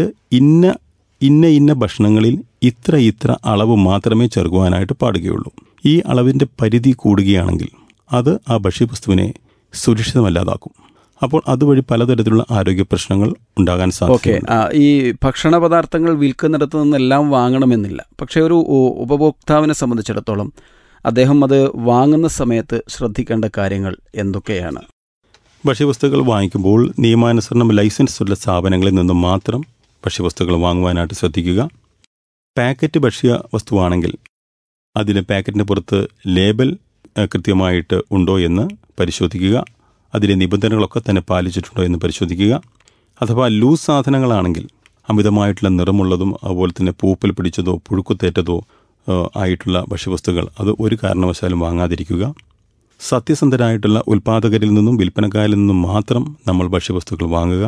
ഇന്ന ഭക്ഷണങ്ങളിൽ ഇത്ര അളവ് മാത്രമേ ചേർക്കുവാനായിട്ട് പാടുകയുള്ളൂ. ഈ അളവിൻ്റെ പരിധി കൂടുകയാണെങ്കിൽ അത് ആ ഭക്ഷ്യവസ്തുവിനെ സുരക്ഷിതമല്ലാതാക്കും. അപ്പോൾ അതുവഴി പലതരത്തിലുള്ള ആരോഗ്യ പ്രശ്നങ്ങൾ ഉണ്ടാകാൻ സാധിക്കും. ഈ ഭക്ഷണ പദാർത്ഥങ്ങൾ വിൽക്കുന്നിടത്ത് നിന്നെല്ലാം വാങ്ങണമെന്നില്ല. പക്ഷേ ഒരു ഉപഭോക്താവിനെ സംബന്ധിച്ചിടത്തോളം അദ്ദേഹം അത് വാങ്ങുന്ന സമയത്ത് ശ്രദ്ധിക്കേണ്ട കാര്യങ്ങൾ എന്തൊക്കെയാണ്? ഭക്ഷ്യവസ്തുക്കൾ വാങ്ങിക്കുമ്പോൾ നിയമാനുസരണം ലൈസൻസ് ഉള്ള സ്ഥാപനങ്ങളിൽ നിന്നും മാത്രം ഭക്ഷ്യവസ്തുക്കൾ വാങ്ങുവാനായിട്ട് ശ്രദ്ധിക്കുക. പാക്കറ്റ് ഭക്ഷ്യ വസ്തുവാണെങ്കിൽ അതിന് പാക്കറ്റിൻ്റെ പുറത്ത് ലേബൽ കൃത്യമായിട്ട് ഉണ്ടോ എന്ന് പരിശോധിക്കുക. അതിലെ നിബന്ധനകളൊക്കെ തന്നെ പാലിച്ചിട്ടുണ്ടോ എന്ന് പരിശോധിക്കുക. അഥവാ ലൂസ് സാധനങ്ങളാണെങ്കിൽ അമിതമായിട്ടുള്ള നിറമുള്ളതും അതുപോലെ തന്നെ പൂപ്പൽ പിടിച്ചതോ പുഴുക്കുത്തേറ്റതോ ആയിട്ടുള്ള ഭക്ഷ്യവസ്തുക്കൾ അത് ഒരു കാരണവശാലും വാങ്ങാതിരിക്കുക. സത്യസന്ധരായിട്ടുള്ള ഉൽപ്പാദകരിൽ നിന്നും വിൽപ്പനക്കാരിൽ നിന്നും മാത്രം നമ്മൾ ഭക്ഷ്യവസ്തുക്കൾ വാങ്ങുക.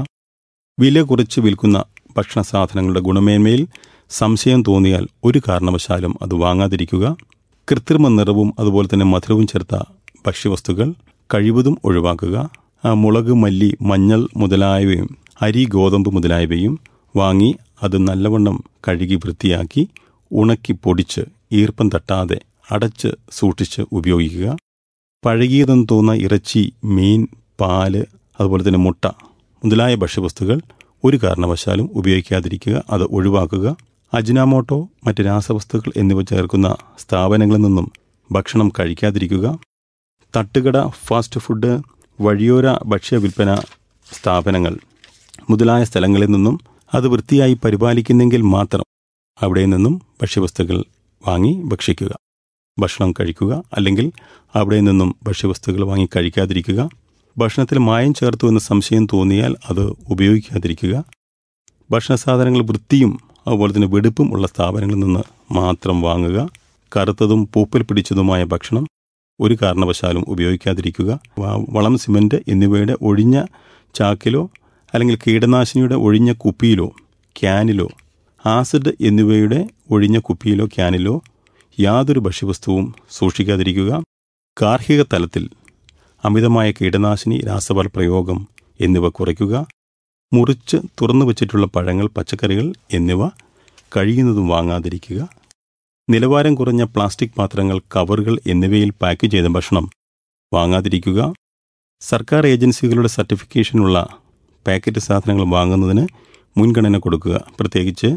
വില കുറച്ച് വിൽക്കുന്ന ഭക്ഷണ സാധനങ്ങളുടെ ഗുണമേന്മയിൽ സംശയം തോന്നിയാൽ ഒരു കാരണവശാലും അത് വാങ്ങാതിരിക്കുക. കൃത്രിമ നിറവും അതുപോലെ തന്നെ മധുരവും ചേർത്ത ഭക്ഷ്യവസ്തുക്കൾ കഴിവതും ഒഴിവാക്കുക. മുളക്, മല്ലി, മഞ്ഞൾ മുതലായവയും അരി, ഗോതമ്പ് മുതലായവയും വാങ്ങി അത് നല്ലവണ്ണം കഴുകി വൃത്തിയാക്കി ഉണക്കി പൊടിച്ച് ഈർപ്പം തട്ടാതെ അടച്ച് സൂക്ഷിച്ച് ഉപയോഗിക്കുക. പഴകിയതെന്ന് തോന്നുന്ന ഇറച്ചി, മീൻ, പാല്, അതുപോലെ തന്നെ മുട്ട മുതലായ ഭക്ഷ്യവസ്തുക്കൾ ഒരു കാരണവശാലും ഉപയോഗിക്കാതിരിക്കുക, അത് ഒഴിവാക്കുക. അജിനാമോട്ടോ, മറ്റ് രാസവസ്തുക്കൾ എന്നിവ ചേർക്കുന്ന സ്ഥാപനങ്ങളിൽ നിന്നും ഭക്ഷണം കഴിക്കാതിരിക്കുക. തട്ടുകട, ഫാസ്റ്റ് ഫുഡ്, വഴിയോര ഭക്ഷ്യ വിൽപ്പന സ്ഥാപനങ്ങൾ മുതലായ സ്ഥലങ്ങളിൽ നിന്നും അത് വൃത്തിയായി പരിപാലിക്കുന്നെങ്കിൽ മാത്രം അവിടെ നിന്നും ഭക്ഷ്യവസ്തുക്കൾ വാങ്ങി ഭക്ഷിക്കുക, ഭക്ഷണം കഴിക്കുക. അല്ലെങ്കിൽ അവിടെ നിന്നും ഭക്ഷ്യവസ്തുക്കൾ വാങ്ങി കഴിക്കാതിരിക്കുക. ഭക്ഷണത്തിൽ മായം ചേർത്തു എന്ന് സംശയം തോന്നിയാൽ അത് ഉപയോഗിക്കാതിരിക്കുക. ഭക്ഷണ സാധനങ്ങൾ വൃത്തിയും അതുപോലെ തന്നെ വെടുപ്പും ഉള്ള സ്ഥാപനങ്ങളിൽ നിന്ന് മാത്രം വാങ്ങുക. കറുത്തതും പൂപ്പൽ പിടിച്ചതുമായ ഭക്ഷണം ഒരു കാരണവശാലും ഉപയോഗിക്കാതിരിക്കുക. വളം, സിമൻറ്റ് എന്നിവയുടെ ഒഴിഞ്ഞ ചാക്കിലോ അല്ലെങ്കിൽ കീടനാശിനിയുടെ ഒഴിഞ്ഞ കുപ്പിയിലോ ക്യാനിലോ ആസിഡ് എന്നിവയുടെ ഒഴിഞ്ഞ കുപ്പിയിലോ ക്യാനിലോ യാതൊരു ഭക്ഷ്യവസ്തുവും സൂക്ഷിക്കാതിരിക്കുക. ഗാർഹിക തലത്തിൽ അമിതമായ കീടനാശിനി, രാസവള പ്രയോഗം എന്നിവ കുറയ്ക്കുക. മുറിച്ച് തുറന്നു വച്ചിട്ടുള്ള പഴങ്ങൾ, പച്ചക്കറികൾ എന്നിവ കഴിയുന്നതും വാങ്ങാതിരിക്കുക. നിലവാരം കുറഞ്ഞ പ്ലാസ്റ്റിക് പാത്രങ്ങൾ, കവറുകൾ എന്നിവയിൽ പാക്ക് ചെയ്ത ഭക്ഷണം വാങ്ങാതിരിക്കുക. സർക്കാർ ഏജൻസികളുടെ സർട്ടിഫിക്കേഷനുള്ള പാക്കറ്റ് സാധനങ്ങൾ വാങ്ങുന്നതിന് മുൻഗണന കൊടുക്കുക. പ്രത്യേകിച്ച്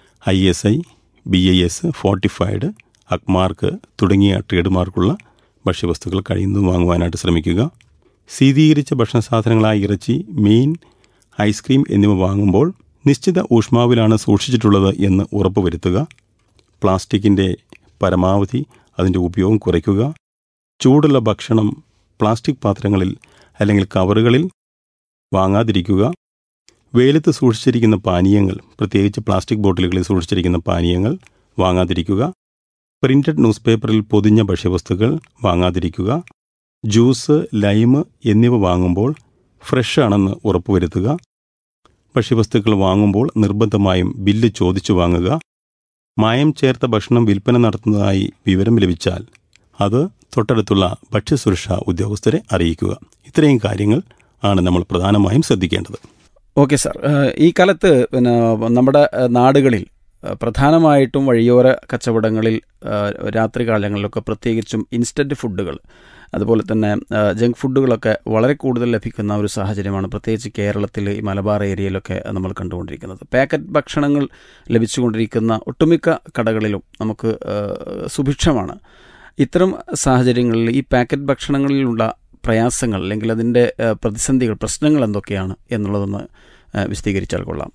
ISI, BIS, ഫോർട്ടിഫൈഡ്, അക്മാർക്ക് തുടങ്ങിയ ട്രേഡ് മാർക്കുള്ള ഭക്ഷ്യവസ്തുക്കൾ കഴിയുന്നതും വാങ്ങുവാനായിട്ട് ശ്രമിക്കുക. ശീതീകരിച്ച ഭക്ഷണ സാധനങ്ങളായ ഇറച്ചി, മീൻ, ഐസ്ക്രീം എന്നിവ വാങ്ങുമ്പോൾ നിശ്ചിത ഊഷ്മാവിലാണ് സൂക്ഷിച്ചിട്ടുള്ളത് എന്ന് ഉറപ്പുവരുത്തുക. പ്ലാസ്റ്റിക്കിൻ്റെ പരമാവധി അതിൻ്റെ ഉപയോഗം കുറയ്ക്കുക. ചൂടുള്ള ഭക്ഷണം പ്ലാസ്റ്റിക് പാത്രങ്ങളിൽ അല്ലെങ്കിൽ കവറുകളിൽ വാങ്ങാതിരിക്കുക. വെയിലത്ത് സൂക്ഷിച്ചിരിക്കുന്ന പാനീയങ്ങൾ, പ്രത്യേകിച്ച് പ്ലാസ്റ്റിക് ബോട്ടിലുകളിൽ സൂക്ഷിച്ചിരിക്കുന്ന പാനീയങ്ങൾ വാങ്ങാതിരിക്കുക. പ്രിന്റഡ് ന്യൂസ് പേപ്പറിൽ പൊതിഞ്ഞ ഭക്ഷ്യവസ്തുക്കൾ വാങ്ങാതിരിക്കുക. ജ്യൂസ്, ലൈം എന്നിവ വാങ്ങുമ്പോൾ ഫ്രഷ് ആണെന്ന് ഉറപ്പുവരുത്തുക. ഭക്ഷ്യവസ്തുക്കൾ വാങ്ങുമ്പോൾ നിർബന്ധമായും ബില്ല് ചോദിച്ചു വാങ്ങുക. മായം ചേർത്ത ഭക്ഷണം വിൽപ്പന നടത്തുന്നതായി വിവരം ലഭിച്ചാൽ അത് തൊട്ടടുത്തുള്ള ഭക്ഷ്യസുരക്ഷാ ഉദ്യോഗസ്ഥരെ അറിയിക്കുക. ഇത്രയും കാര്യങ്ങൾ ആണ് നമ്മൾ പ്രധാനമായും ശ്രദ്ധിക്കേണ്ടത്. ഓക്കെ സാർ, ഈ കാലത്ത് നമ്മുടെ നാടുകളിൽ പ്രധാനമായിട്ടും വഴിയോര കച്ചവടങ്ങളിൽ രാത്രികാലങ്ങളിലൊക്കെ പ്രത്യേകിച്ചും ഇൻസ്റ്റൻറ്റ് ഫുഡുകൾ അതുപോലെ തന്നെ ജങ്ക് ഫുഡുകളൊക്കെ വളരെ കൂടുതൽ ലഭിക്കുന്ന ഒരു സാഹചര്യമാണ്. പ്രത്യേകിച്ച് കേരളത്തിൽ ഈ മലബാർ ഏരിയയിലൊക്കെ നമ്മൾ കണ്ടുകൊണ്ടിരിക്കുന്നത്. പാക്കറ്റ് ഭക്ഷണങ്ങൾ ലഭിച്ചുകൊണ്ടിരിക്കുന്ന ഒട്ടുമിക്ക കടകളിലും നമുക്ക് സുഭിക്ഷമാണ്. ഇത്തരം സാഹചര്യങ്ങളിൽ ഈ പാക്കറ്റ് ഭക്ഷണങ്ങളിലുള്ള പ്രയാസങ്ങൾ അല്ലെങ്കിൽ അതിൻ്റെ പ്രതിസന്ധികൾ, പ്രശ്നങ്ങൾ എന്തൊക്കെയാണ് എന്നുള്ളതൊന്ന് വിശദീകരിച്ചാൽ കൊള്ളാം.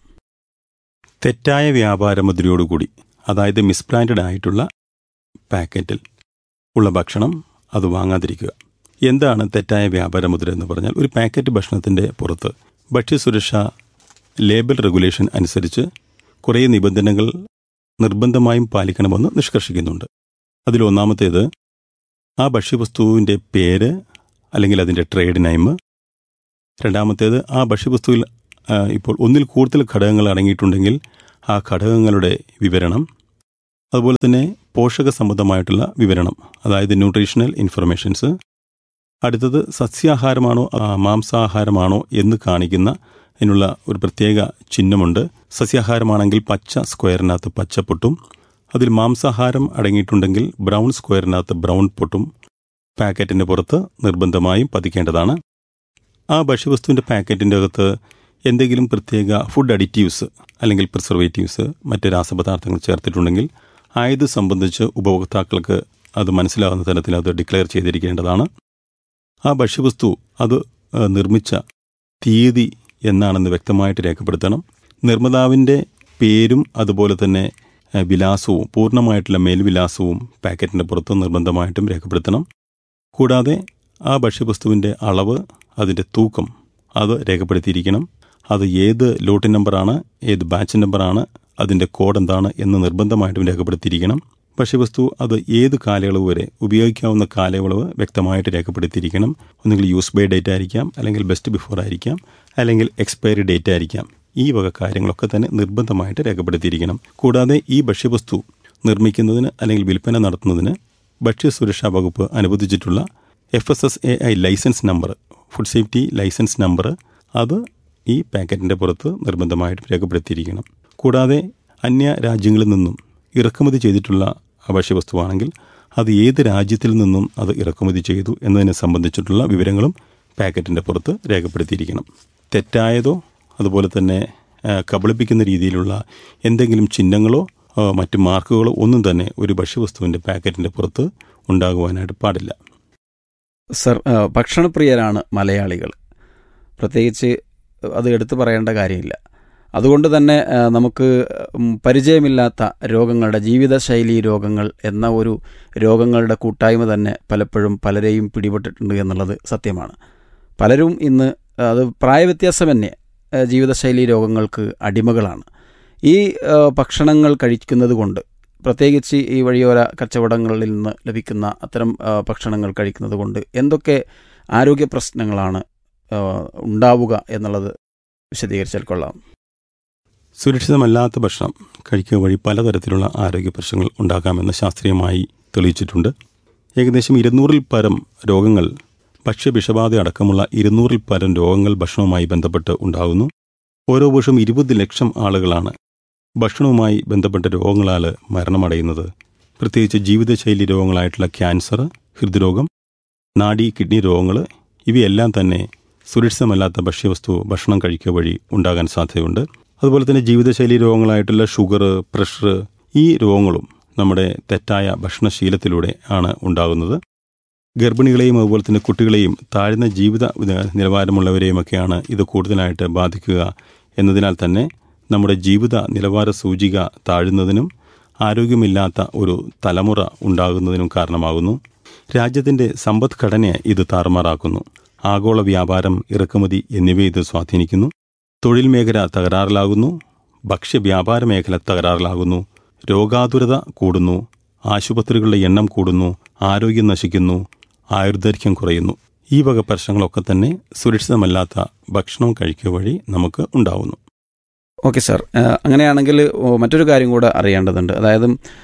തെറ്റായ വ്യാപാര മുദ്രയോടുകൂടി, അതായത് മിസ്ബ്രാൻഡഡ് ആയിട്ടുള്ള പാക്കറ്റിൽ ഉള്ള ഭക്ഷണം അത് വാങ്ങാതിരിക്കുക. എന്താണ് തെറ്റായ വ്യാപാര മുദ്ര എന്ന് പറഞ്ഞാൽ, ഒരു പാക്കറ്റ് ഭക്ഷണത്തിൻ്റെ പുറത്ത് ഭക്ഷ്യസുരക്ഷാ ലേബൽ റെഗുലേഷൻ അനുസരിച്ച് കുറേ നിബന്ധനകൾ നിർബന്ധമായും പാലിക്കണമെന്ന് നിഷ്കർഷിക്കുന്നുണ്ട്. അതിലൊന്നാമത്തേത്, ആ ഭക്ഷ്യവസ്തുവിൻ്റെ പേര് അല്ലെങ്കിൽ അതിൻ്റെ ട്രേഡ് നെയിം. രണ്ടാമത്തേത്, ആ ഭക്ഷ്യവസ്തുവിൽ ഇപ്പോൾ ഒന്നിൽ കൂടുതൽ ഘടകങ്ങൾ അടങ്ങിയിട്ടുണ്ടെങ്കിൽ ആ ഘടകങ്ങളുടെ വിവരണം. അതുപോലെ തന്നെ പോഷക സംബന്ധമായിട്ടുള്ള വിവരണം, അതായത് ന്യൂട്രീഷണൽ ഇൻഫർമേഷൻസ്. അടുത്തത്, സസ്യാഹാരമാണോ മാംസാഹാരമാണോ എന്ന് കാണിക്കുന്ന അതിനുള്ള ഒരു പ്രത്യേക ചിഹ്നമുണ്ട്. സസ്യാഹാരമാണെങ്കിൽ പച്ച സ്ക്വയറിനകത്ത് പച്ചപ്പൊട്ടും, അതിൽ മാംസാഹാരം അടങ്ങിയിട്ടുണ്ടെങ്കിൽ ബ്രൗൺ സ്ക്വയറിനകത്ത് ബ്രൗൺ പൊട്ടും പാക്കറ്റിൻ്റെ പുറത്ത് നിർബന്ധമായും പതിക്കേണ്ടതാണ്. ആ ഭക്ഷ്യവസ്തുവിൻ്റെ പാക്കറ്റിൻ്റെ അകത്ത് എന്തെങ്കിലും പ്രത്യേക ഫുഡ് അഡിറ്റീവ്സ് അല്ലെങ്കിൽ പ്രിസർവേറ്റീവ്സ്, മറ്റ് രാസപദാർത്ഥങ്ങൾ ചേർത്തിട്ടുണ്ടെങ്കിൽ ആയത് സംബന്ധിച്ച് ഉപഭോക്താക്കൾക്ക് അത് മനസ്സിലാകുന്ന തരത്തിൽ അത് ഡിക്ലെയർ ചെയ്തിരിക്കേണ്ടതാണ്. ആ ഭക്ഷ്യവസ്തു അത് നിർമ്മിച്ച തീയതി എന്നാണെന്ന് വ്യക്തമായിട്ട് രേഖപ്പെടുത്തണം. നിർമ്മാതാവിൻ്റെ പേരും അതുപോലെ തന്നെ വിലാസവും, പൂർണ്ണമായിട്ടുള്ള മേൽവിലാസവും പാക്കറ്റിൻ്റെ പുറത്ത് നിർബന്ധമായിട്ടും രേഖപ്പെടുത്തണം. കൂടാതെ ആ ഭക്ഷ്യവസ്തുവിൻ്റെ അളവ്, അതിൻ്റെ തൂക്കം അത് രേഖപ്പെടുത്തിയിരിക്കണം. അത് ഏത് ലോട്ട് നമ്പറാണ്, ഏത് ബാച്ച് നമ്പറാണ്, അതിൻ്റെ കോഡ് എന്താണ് എന്ന് നിർബന്ധമായിട്ടും രേഖപ്പെടുത്തിയിരിക്കണം. ഭക്ഷ്യവസ്തു അത് ഏത് കാലയളവ് വരെ ഉപയോഗിക്കാവുന്ന കാലയളവ് വ്യക്തമായിട്ട് രേഖപ്പെടുത്തിയിരിക്കണം. ഒന്നുകിൽ യൂസ് ബൈ ഡേറ്റ് ആയിരിക്കാം, അല്ലെങ്കിൽ ബെസ്റ്റ് ബിഫോർ ആയിരിക്കാം, അല്ലെങ്കിൽ എക്സ്പയറി ഡേറ്റ് ആയിരിക്കാം. ഈ വക കാര്യങ്ങളൊക്കെ തന്നെ നിർബന്ധമായിട്ട് രേഖപ്പെടുത്തിയിരിക്കണം. കൂടാതെ ഈ ഭക്ഷ്യവസ്തു നിർമ്മിക്കുന്നതിന് അല്ലെങ്കിൽ വിൽപ്പന നടത്തുന്നതിന് ഭക്ഷ്യസുരക്ഷാ വകുപ്പ് അനുവദിച്ചിട്ടുള്ള FSSAI licence number, food safety licence number, അത് ഈ പാക്കറ്റിൻ്റെ പുറത്ത് നിർബന്ധമായിട്ട് രേഖപ്പെടുത്തിയിരിക്കണം. കൂടാതെ അന്യ രാജ്യങ്ങളിൽ നിന്നും ഇറക്കുമതി ചെയ്തിട്ടുള്ള ഭക്ഷ്യവസ്തുവാണെങ്കിൽ അത് ഏത് രാജ്യത്തിൽ നിന്നും അത് ഇറക്കുമതി ചെയ്തു എന്നതിനെ സംബന്ധിച്ചിട്ടുള്ള വിവരങ്ങളും പാക്കറ്റിൻ്റെ പുറത്ത് രേഖപ്പെടുത്തിയിരിക്കണം. തെറ്റായതോ അതുപോലെ തന്നെ കബളിപ്പിക്കുന്ന രീതിയിലുള്ള എന്തെങ്കിലും ചിഹ്നങ്ങളോ മറ്റ് മാർക്കുകളോ ഒന്നും തന്നെ ഒരു ഭക്ഷ്യവസ്തുവിൻ്റെ പാക്കറ്റിൻ്റെ പുറത്ത് ഉണ്ടാകുവാനായിട്ട് പാടില്ല. സർ, ഭക്ഷണപ്രിയരാണ് മലയാളികൾ, പ്രത്യേകിച്ച് അത് എടുത്തു പറയേണ്ട കാര്യമില്ല. അതുകൊണ്ട് തന്നെ നമുക്ക് പരിചയമില്ലാത്ത രോഗങ്ങളുടെ, ജീവിതശൈലി രോഗങ്ങൾ എന്ന ഒരു രോഗങ്ങളുടെ കൂട്ടായ്മ തന്നെ പലപ്പോഴും പലരെയും പിടിപെട്ടിട്ടുണ്ട് എന്നുള്ളത് സത്യമാണ്. പലരും ഇന്ന് അത് പ്രായവ്യത്യാസമന്യേ ജീവിതശൈലി രോഗങ്ങൾക്ക് അടിമകളാണ്. ഈ ഭക്ഷണങ്ങൾ കഴിക്കുന്നത് കൊണ്ട്, പ്രത്യേകിച്ച് ഈ വഴിയോര കച്ചവടങ്ങളിൽ നിന്ന് ലഭിക്കുന്ന അത്തരം ഭക്ഷണങ്ങൾ കഴിക്കുന്നത് കൊണ്ട് എന്തൊക്കെ ആരോഗ്യ പ്രശ്നങ്ങളാണ് ഉണ്ടാവുക എന്നുള്ളത് വിശദീകരിച്ചാൽ കൊള്ളാം. സുരക്ഷിതമല്ലാത്ത ഭക്ഷണം കഴിക്കുക വഴി പലതരത്തിലുള്ള ആരോഗ്യ പ്രശ്നങ്ങൾ ഉണ്ടാകാമെന്ന് ശാസ്ത്രീയമായി തെളിയിച്ചിട്ടുണ്ട്. ഏകദേശം 200-ൽ പരം രോഗങ്ങൾ, ഭക്ഷ്യവിഷബാധ അടക്കമുള്ള 200-ൽ പരം രോഗങ്ങൾ ഭക്ഷണവുമായി ബന്ധപ്പെട്ട് ഉണ്ടാകുന്നു. ഓരോ വർഷവും 20 ലക്ഷം ആളുകളാണ് ഭക്ഷണവുമായി ബന്ധപ്പെട്ട രോഗങ്ങളാൽ മരണമടയുന്നത്. പ്രത്യേകിച്ച് ജീവിതശൈലി രോഗങ്ങളായിട്ടുള്ള ക്യാൻസർ, ഹൃദ്രോഗം, നാഡി കിഡ്നി രോഗങ്ങൾ, ഇവയെല്ലാം തന്നെ സുരക്ഷിതമല്ലാത്ത ഭക്ഷണം കഴിക്കുക വഴി ഉണ്ടാകാൻ സാധ്യതയുണ്ട്. അതുപോലെ തന്നെ ജീവിതശൈലി രോഗങ്ങളായിട്ടുള്ള ഷുഗർ, പ്രഷർ, ഈ രോഗങ്ങളും നമ്മുടെ തെറ്റായ ഭക്ഷണശീലത്തിലൂടെ ആണ് ഉണ്ടാകുന്നത്. ഗർഭിണികളെയും അതുപോലെ തന്നെ കുട്ടികളെയും താഴ്ന്ന ജീവിത നിലവാരമുള്ളവരെയുമൊക്കെയാണ് ഇത് കൂടുതലായിട്ട് ബാധിക്കുക എന്നതിനാൽ തന്നെ നമ്മുടെ ജീവിത നിലവാര സൂചിക താഴുന്നതിനും ആരോഗ്യമില്ലാത്ത ഒരു തലമുറ ഉണ്ടാകുന്നതിനും കാരണമാകുന്നു. രാജ്യത്തിൻ്റെ സമ്പദ്ഘടനയെ ഇത് താറുമാറാക്കുന്നു. ആഗോള വ്യാപാരം, ഇറക്കുമതി എന്നിവയെ ഇത് സ്വാധീനിക്കുന്നു. തൊഴിൽ മേഖല തകരാറിലാകുന്നു. ഭക്ഷ്യവ്യാപാര മേഖല തകരാറിലാകുന്നു. രോഗാതുരത കൂടുന്നു. ആശുപത്രികളുടെ എണ്ണം കൂടുന്നു. ആരോഗ്യം നശിക്കുന്നു. ആയുർദൈർഘ്യം കുറയുന്നു. ഈ വക പ്രശ്നങ്ങളൊക്കെ തന്നെ സുരക്ഷിതമല്ലാത്ത ഭക്ഷണം കഴിക്കുക വഴി നമുക്ക് ഉണ്ടാവുന്നു. ഓക്കെ സാർ, അങ്ങനെയാണെങ്കിൽ മറ്റൊരു കാര്യം കൂടെ അറിയേണ്ടതുണ്ട്. അതായത്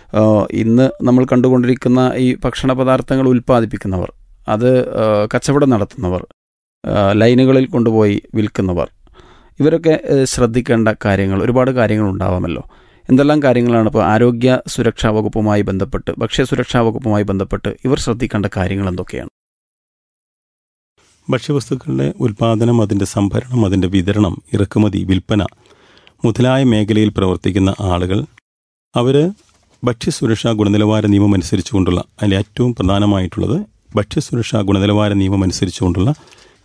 ഇന്ന് നമ്മൾ കണ്ടുകൊണ്ടിരിക്കുന്ന ഈ ഭക്ഷണ പദാർത്ഥങ്ങൾ ഉൽപ്പാദിപ്പിക്കുന്നവർ, അത് കച്ചവടം നടത്തുന്നവർ, ലൈനുകളിൽ കൊണ്ടുപോയി വിൽക്കുന്നവർ, ഇവരൊക്കെ ശ്രദ്ധിക്കേണ്ട കാര്യങ്ങൾ, ഒരുപാട് കാര്യങ്ങൾ ഉണ്ടാവാമല്ലോ. എന്തെല്ലാം കാര്യങ്ങളാണ് ഇപ്പോൾ ആരോഗ്യ സുരക്ഷാ വകുപ്പുമായി ബന്ധപ്പെട്ട്, ഭക്ഷ്യസുരക്ഷാ വകുപ്പുമായി ബന്ധപ്പെട്ട് ഇവർ ശ്രദ്ധിക്കേണ്ട കാര്യങ്ങൾ എന്തൊക്കെയാണ്? ഭക്ഷ്യവസ്തുക്കളുടെ ഉൽപ്പാദനം, അതിൻ്റെ സംഭരണം, അതിൻ്റെ വിതരണം, ഇറക്കുമതി, വിൽപ്പന മുതലായ മേഖലയിൽ പ്രവർത്തിക്കുന്ന ആളുകൾ, അവർ ഭക്ഷ്യസുരക്ഷാ ഗുണനിലവാര നിയമം അനുസരിച്ചുകൊണ്ടുള്ള, അതിൽ ഏറ്റവും പ്രധാനമായിട്ടുള്ളത് ഭക്ഷ്യസുരക്ഷാ ഗുണനിലവാര നിയമം അനുസരിച്ചുകൊണ്ടുള്ള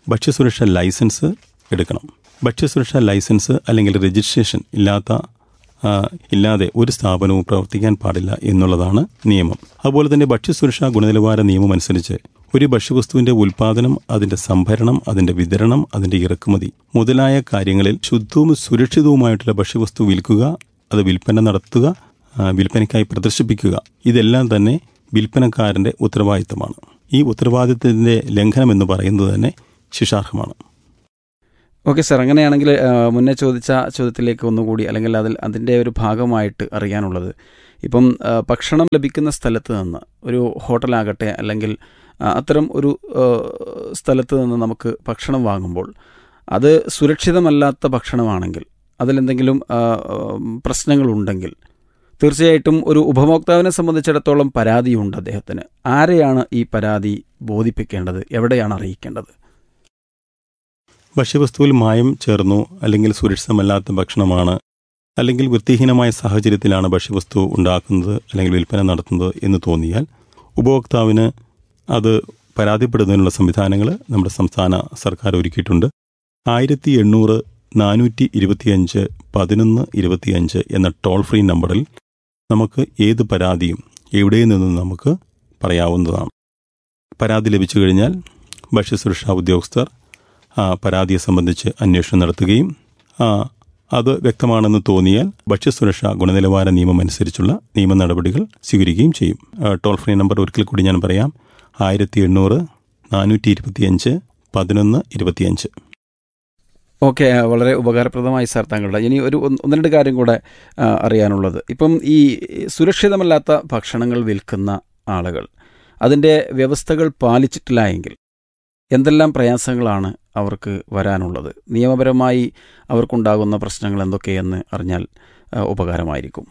ഭക്ഷ്യസുരക്ഷാ ലൈസൻസ് എടുക്കണം. ഭക്ഷ്യസുരക്ഷാ ലൈസൻസ് അല്ലെങ്കിൽ രജിസ്ട്രേഷൻ ഇല്ലാത്ത ഇല്ലാതെ ഒരു സ്ഥാപനവും പ്രവർത്തിക്കാൻ പാടില്ല എന്നുള്ളതാണ് നിയമം. അതുപോലെ തന്നെ ഭക്ഷ്യസുരക്ഷാ ഗുണനിലവാര നിയമം അനുസരിച്ച് ഒരു ഭക്ഷ്യവസ്തുവിന്റെ ഉൽപാദനം, അതിന്റെ സംഭരണം, അതിന്റെ വിതരണം, അതിന്റെ ഇറക്കുമതി മുതലായ കാര്യങ്ങളിൽ ശുദ്ധവും സുരക്ഷിതവുമായിട്ടുള്ള ഭക്ഷ്യവസ്തു വിൽക്കുക, അത് വിൽപ്പന നടത്തുക, വിൽപ്പനയ്ക്കായി പ്രദർശിപ്പിക്കുക, ഇതെല്ലാം തന്നെ വിൽപ്പനക്കാരന്റെ ഉത്തരവാദിത്തമാണ്. ഈ ഉത്തരവാദിത്തത്തിന്റെ ലംഘനം എന്ന് പറയുന്നത് തന്നെ ശിക്ഷാർഹമാണ്. ഓക്കെ സാർ, അങ്ങനെയാണെങ്കിൽ മുന്നേ ചോദിച്ച ചോദ്യത്തിലേക്ക് ഒന്നുകൂടി, അല്ലെങ്കിൽ അതിൻ്റെ ഒരു ഭാഗമായിട്ട് അറിയാനുള്ളത്, ഇപ്പം ഭക്ഷണം ലഭിക്കുന്ന സ്ഥലത്ത് നിന്ന് ഒരു ഹോട്ടലാകട്ടെ അല്ലെങ്കിൽ അത്തരം ഒരു സ്ഥലത്ത് നിന്ന് നമുക്ക് ഭക്ഷണം വാങ്ങുമ്പോൾ അത് സുരക്ഷിതമല്ലാത്ത ഭക്ഷണമാണെങ്കിൽ, അതിലെന്തെങ്കിലും പ്രശ്നങ്ങളുണ്ടെങ്കിൽ തീർച്ചയായിട്ടും ഒരു ഉപഭോക്താവിനെ സംബന്ധിച്ചിടത്തോളം പരാതിയുണ്ട് അദ്ദേഹത്തിന്. ആരെയാണ് ഈ പരാതി ബോധിപ്പിക്കേണ്ടത്? എവിടെയാണ് അറിയിക്കേണ്ടത്? ഭക്ഷ്യവസ്തുവിൽ മായം ചേർന്നു, അല്ലെങ്കിൽ സുരക്ഷിതമല്ലാത്ത ഭക്ഷണമാണ്, അല്ലെങ്കിൽ വൃത്തിഹീനമായ സാഹചര്യത്തിലാണ് ഭക്ഷ്യവസ്തു ഉണ്ടാക്കുന്നത് അല്ലെങ്കിൽ വിൽപ്പന നടത്തുന്നത് എന്ന് തോന്നിയാൽ ഉപഭോക്താവിന് അത് പരാതിപ്പെടുന്നതിനുള്ള സംവിധാനങ്ങൾ നമ്മുടെ സംസ്ഥാന സർക്കാർ ഒരുക്കിയിട്ടുണ്ട്. 1800-425-1125 എന്ന ടോൾ ഫ്രീ നമ്പറിൽ നമുക്ക് ഏത് പരാതിയും എവിടെ നിന്നും നമുക്ക് പറയാവുന്നതാണ്. പരാതി ലഭിച്ചു കഴിഞ്ഞാൽ ഭക്ഷ്യസുരക്ഷാ ഉദ്യോഗസ്ഥർ പരാതിയെ സംബന്ധിച്ച് അന്വേഷണം നടത്തുകയും അത് വ്യക്തമാണെന്ന് തോന്നിയാൽ ഭക്ഷ്യസുരക്ഷാ ഗുണനിലവാര നിയമം അനുസരിച്ചുള്ള നിയമ നടപടികൾ സ്വീകരിക്കുകയും ചെയ്യും. ടോൾ ഫ്രീ നമ്പർ ഒരിക്കൽ കൂടി ഞാൻ പറയാം: 1800-425-1125. ഓക്കെ, വളരെ ഉപകാരപ്രദമായി സാർ താങ്കളുടെ. ഇനി ഒന്ന് രണ്ട് കാര്യം കൂടെ അറിയാനുള്ളത്, ഇപ്പം ഈ സുരക്ഷിതമല്ലാത്ത ഭക്ഷണങ്ങൾ വിൽക്കുന്ന ആളുകൾ അതിൻ്റെ വ്യവസ്ഥകൾ പാലിച്ചിട്ടില്ല എങ്കിൽ എന്തെല്ലാം പ്രയാസങ്ങളാണ് അവർക്ക് വരാനുള്ളത്? നിയമപരമായി അവർക്കുണ്ടാകുന്ന പ്രശ്നങ്ങൾ എന്തൊക്കെയെന്ന് അറിഞ്ഞാൽ ഉപകാരമായിരിക്കും.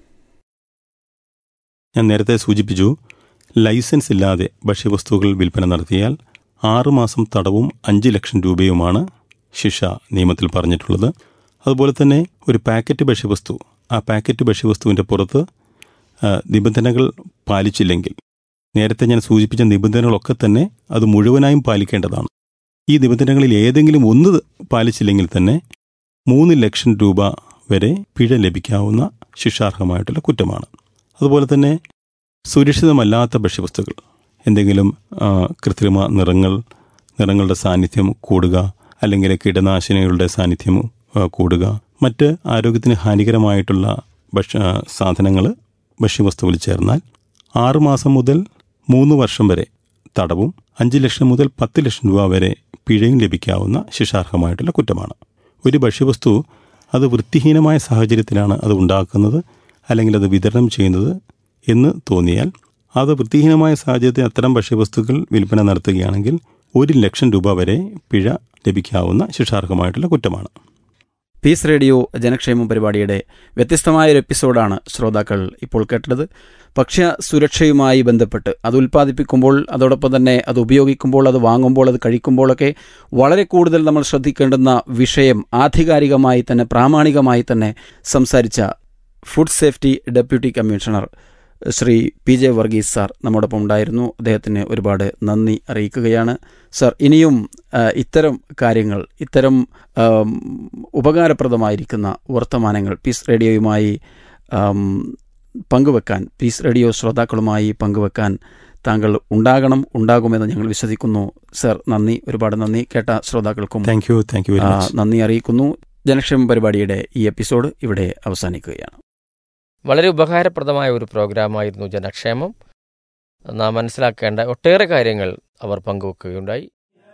ഞാൻ നേരത്തെ സൂചിപ്പിച്ചു, ലൈസൻസ് ഇല്ലാതെ ഭക്ഷ്യവസ്തുക്കൾ വിൽപ്പന നടത്തിയാൽ 6 മാസം തടവും 5 ലക്ഷം രൂപയുമാണ് ശിക്ഷ നിയമത്തിൽ പറഞ്ഞിട്ടുള്ളത്. അതുപോലെ തന്നെ ഒരു പാക്കറ്റ് ഭക്ഷ്യവസ്തു, ആ പാക്കറ്റ് ഭക്ഷ്യവസ്തുവിൻ്റെ പുറത്ത് നിബന്ധനകൾ പാലിച്ചില്ലെങ്കിൽ, നേരത്തെ ഞാൻ സൂചിപ്പിച്ച നിബന്ധനകളൊക്കെ തന്നെ അത് മുഴുവനായും പാലിക്കേണ്ടതാണ്. ഈ നിബന്ധനകളിൽ ഏതെങ്കിലും ഒന്ന് പാലിച്ചില്ലെങ്കിൽ തന്നെ 3 ലക്ഷം രൂപ വരെ പിഴ ലഭിക്കാവുന്ന ശിക്ഷാർഹമായിട്ടുള്ള കുറ്റമാണ്. അതുപോലെ തന്നെ സുരക്ഷിതമല്ലാത്ത ഭക്ഷ്യവസ്തുക്കൾ, എന്തെങ്കിലും കൃത്രിമ നിറങ്ങളുടെ സാന്നിധ്യം കൂടുക, അല്ലെങ്കിൽ കീടനാശിനികളുടെ സാന്നിധ്യം കൂടുക, മറ്റ് ആരോഗ്യത്തിന് ഹാനികരമായിട്ടുള്ള സാധനങ്ങൾ ഭക്ഷ്യവസ്തുവിൽ ചേർന്നാൽ 6 മാസം മുതൽ 3 വർഷം വരെ തടവും 5 ലക്ഷം മുതൽ 10 ലക്ഷം രൂപ വരെ പിഴയും ലഭിക്കാവുന്ന ശിക്ഷാർഹമായിട്ടുള്ള കുറ്റമാണ്. ഒരു ഭക്ഷ്യവസ്തു അത് വൃത്തിഹീനമായ സാഹചര്യത്തിലാണ് അത് ഉണ്ടാക്കുന്നത് അല്ലെങ്കിൽ അത് വിതരണം ചെയ്യുന്നത് എന്ന് തോന്നിയാൽ, അത് വൃത്തിഹീനമായ സാഹചര്യത്തിൽ അത്തരം ഭക്ഷ്യവസ്തുക്കൾ വിൽപ്പന നടത്തുകയാണെങ്കിൽ 1 ലക്ഷം രൂപ വരെ പിഴ ലഭിക്കാവുന്ന ശിക്ഷാർഹമായിട്ടുള്ള കുറ്റമാണ്. പീസ് റേഡിയോ ജനക്ഷേമം പരിപാടിയുടെ വ്യത്യസ്തമായൊരു എപ്പിസോഡാണ് ശ്രോതാക്കൾ ഇപ്പോൾ കേട്ടത്. ഭക്ഷ്യ സുരക്ഷയുമായി ബന്ധപ്പെട്ട് അത് ഉൽപ്പാദിപ്പിക്കുമ്പോൾ, അതോടൊപ്പം തന്നെ അത് ഉപയോഗിക്കുമ്പോൾ, അത് വാങ്ങുമ്പോൾ, അത് കഴിക്കുമ്പോഴൊക്കെ വളരെ കൂടുതൽ നമ്മൾ ശ്രദ്ധിക്കേണ്ടുന്ന വിഷയം ആധികാരികമായി തന്നെ പ്രാമാണികമായി തന്നെ സംസാരിച്ച food safety deputy commissioner Shri PJ Varghese sir നമ്മോടൊപ്പം ഉണ്ടായിരുന്നു. അദ്ദേഹത്തിന് ഒരുപാട് നന്ദി അറിയിക്കുകയാണ്. സാർ, ഇനിയും ഇത്തരം കാര്യങ്ങൾ, ഇത്തരം ഉപകാരപ്രദമായിരിക്കുന്ന വർത്തമാനങ്ങൾ പീസ് റേഡിയോയുമായി പങ്കുവെക്കാൻ, പീസ് റേഡിയോ ശ്രോതാക്കളുമായി പങ്കുവെക്കാൻ താങ്കൾ ഉണ്ടാകുമെന്ന് ഞങ്ങൾ വിശ്വസിക്കുന്നു. സർ, നന്ദി, ഒരുപാട് നന്ദി. കേട്ട ശ്രോതാക്കൾക്കും നന്ദി അറിയിക്കുന്നു. ജനക്ഷേമ പരിപാടിയുടെ ഈ എപ്പിസോഡ് ഇവിടെ അവസാനിക്കുകയാണ്. വളരെ ഉപകാരപ്രദമായ ഒരു പ്രോഗ്രാമായിരുന്നു ജനക്ഷേമം. നാം മനസ്സിലാക്കേണ്ട ഒട്ടേറെ കാര്യങ്ങൾ അവർ പങ്കുവെക്കുകയുണ്ടായി.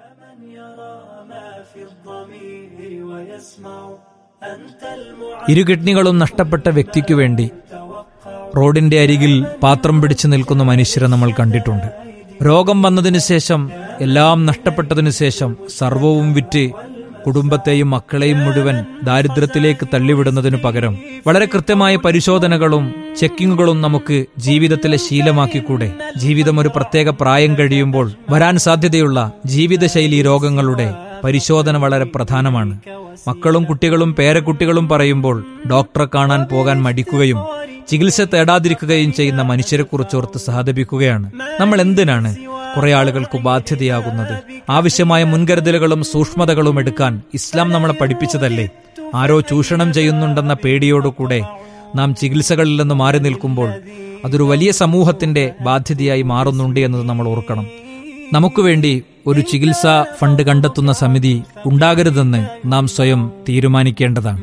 ഇരു കിഡ്നികളും നഷ്ടപ്പെട്ട വ്യക്തിക്കു വേണ്ടി റോഡിന്റെ അരികിൽ പാത്രം പിടിച്ചു നിൽക്കുന്ന മനുഷ്യരെ നമ്മൾ കണ്ടിട്ടുണ്ട്. രോഗം വന്നതിനു ശേഷം, എല്ലാം നഷ്ടപ്പെട്ടതിനു ശേഷം സർവവും വിറ്റ് കുടുംബത്തെയും മക്കളെയും മുഴുവൻ ദാരിദ്ര്യത്തിലേക്ക് തള്ളിവിടുന്നതിനു പകരം വളരെ കൃത്യമായ പരിശോധനകളും ചെക്കിങ്ങുകളും നമുക്ക് ജീവിതത്തിലെ ശീലമാക്കിക്കൂടെ? ജീവിതം ഒരു പ്രത്യേക പ്രായം കഴിയുമ്പോൾ വരാൻ സാധ്യതയുള്ള ജീവിതശൈലി രോഗങ്ങളുടെ പരിശോധന വളരെ പ്രധാനമാണ്. മക്കളും കുട്ടികളും പേരക്കുട്ടികളും പറയുമ്പോൾ ഡോക്ടറെ കാണാൻ പോകാൻ മടിക്കുകയും ചികിത്സ തേടാതിരിക്കുകയും ചെയ്യുന്ന മനുഷ്യരെക്കുറിച്ചോർത്ത് സഹതപിക്കുകയാണ്. നമ്മൾ എന്തിനാണ് കുറെ ആളുകൾക്ക് ബാധ്യതയാകുന്നത്? ആവശ്യമായ മുൻകരുതലുകളും സൂക്ഷ്മതകളും എടുക്കാൻ ഇസ്ലാം നമ്മളെ പഠിപ്പിച്ചതല്ലേ? ആരോ ചൂഷണം ചെയ്യുന്നുണ്ടെന്ന പേടിയോടുകൂടെ നാം ചികിത്സകളിൽ നിന്ന് മാറി നിൽക്കുമ്പോൾ അതൊരു വലിയ സമൂഹത്തിന്റെ ബാധ്യതയായി മാറുന്നുണ്ട് എന്നത് നമ്മൾ ഓർക്കണം. നമുക്ക് വേണ്ടി ഒരു ചികിത്സാ ഫണ്ട് കണ്ടെത്തുന്ന സമിതി ഉണ്ടാകരുതെന്ന് നാം സ്വയം തീരുമാനിക്കേണ്ടതാണ്.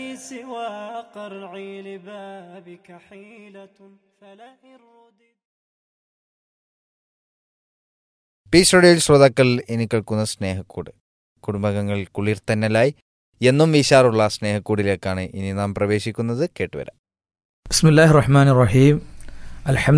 പീസ് റേഡിയോയിൽ ശ്രോതാക്കൾ ഇനി കേൾക്കുന്ന സ്നേഹക്കൂട്. കുടുംബാംഗങ്ങൾ കുളിർത്തന്നലായി എന്നും വീശാറുള്ള സ്നേഹക്കൂടിലേക്കാണ് ഇനി നാം പ്രവേശിക്കുന്നത്. കേട്ടുവരാം. ബിസ്മില്ലാഹിർ റഹ്മാനിർ റഹീം.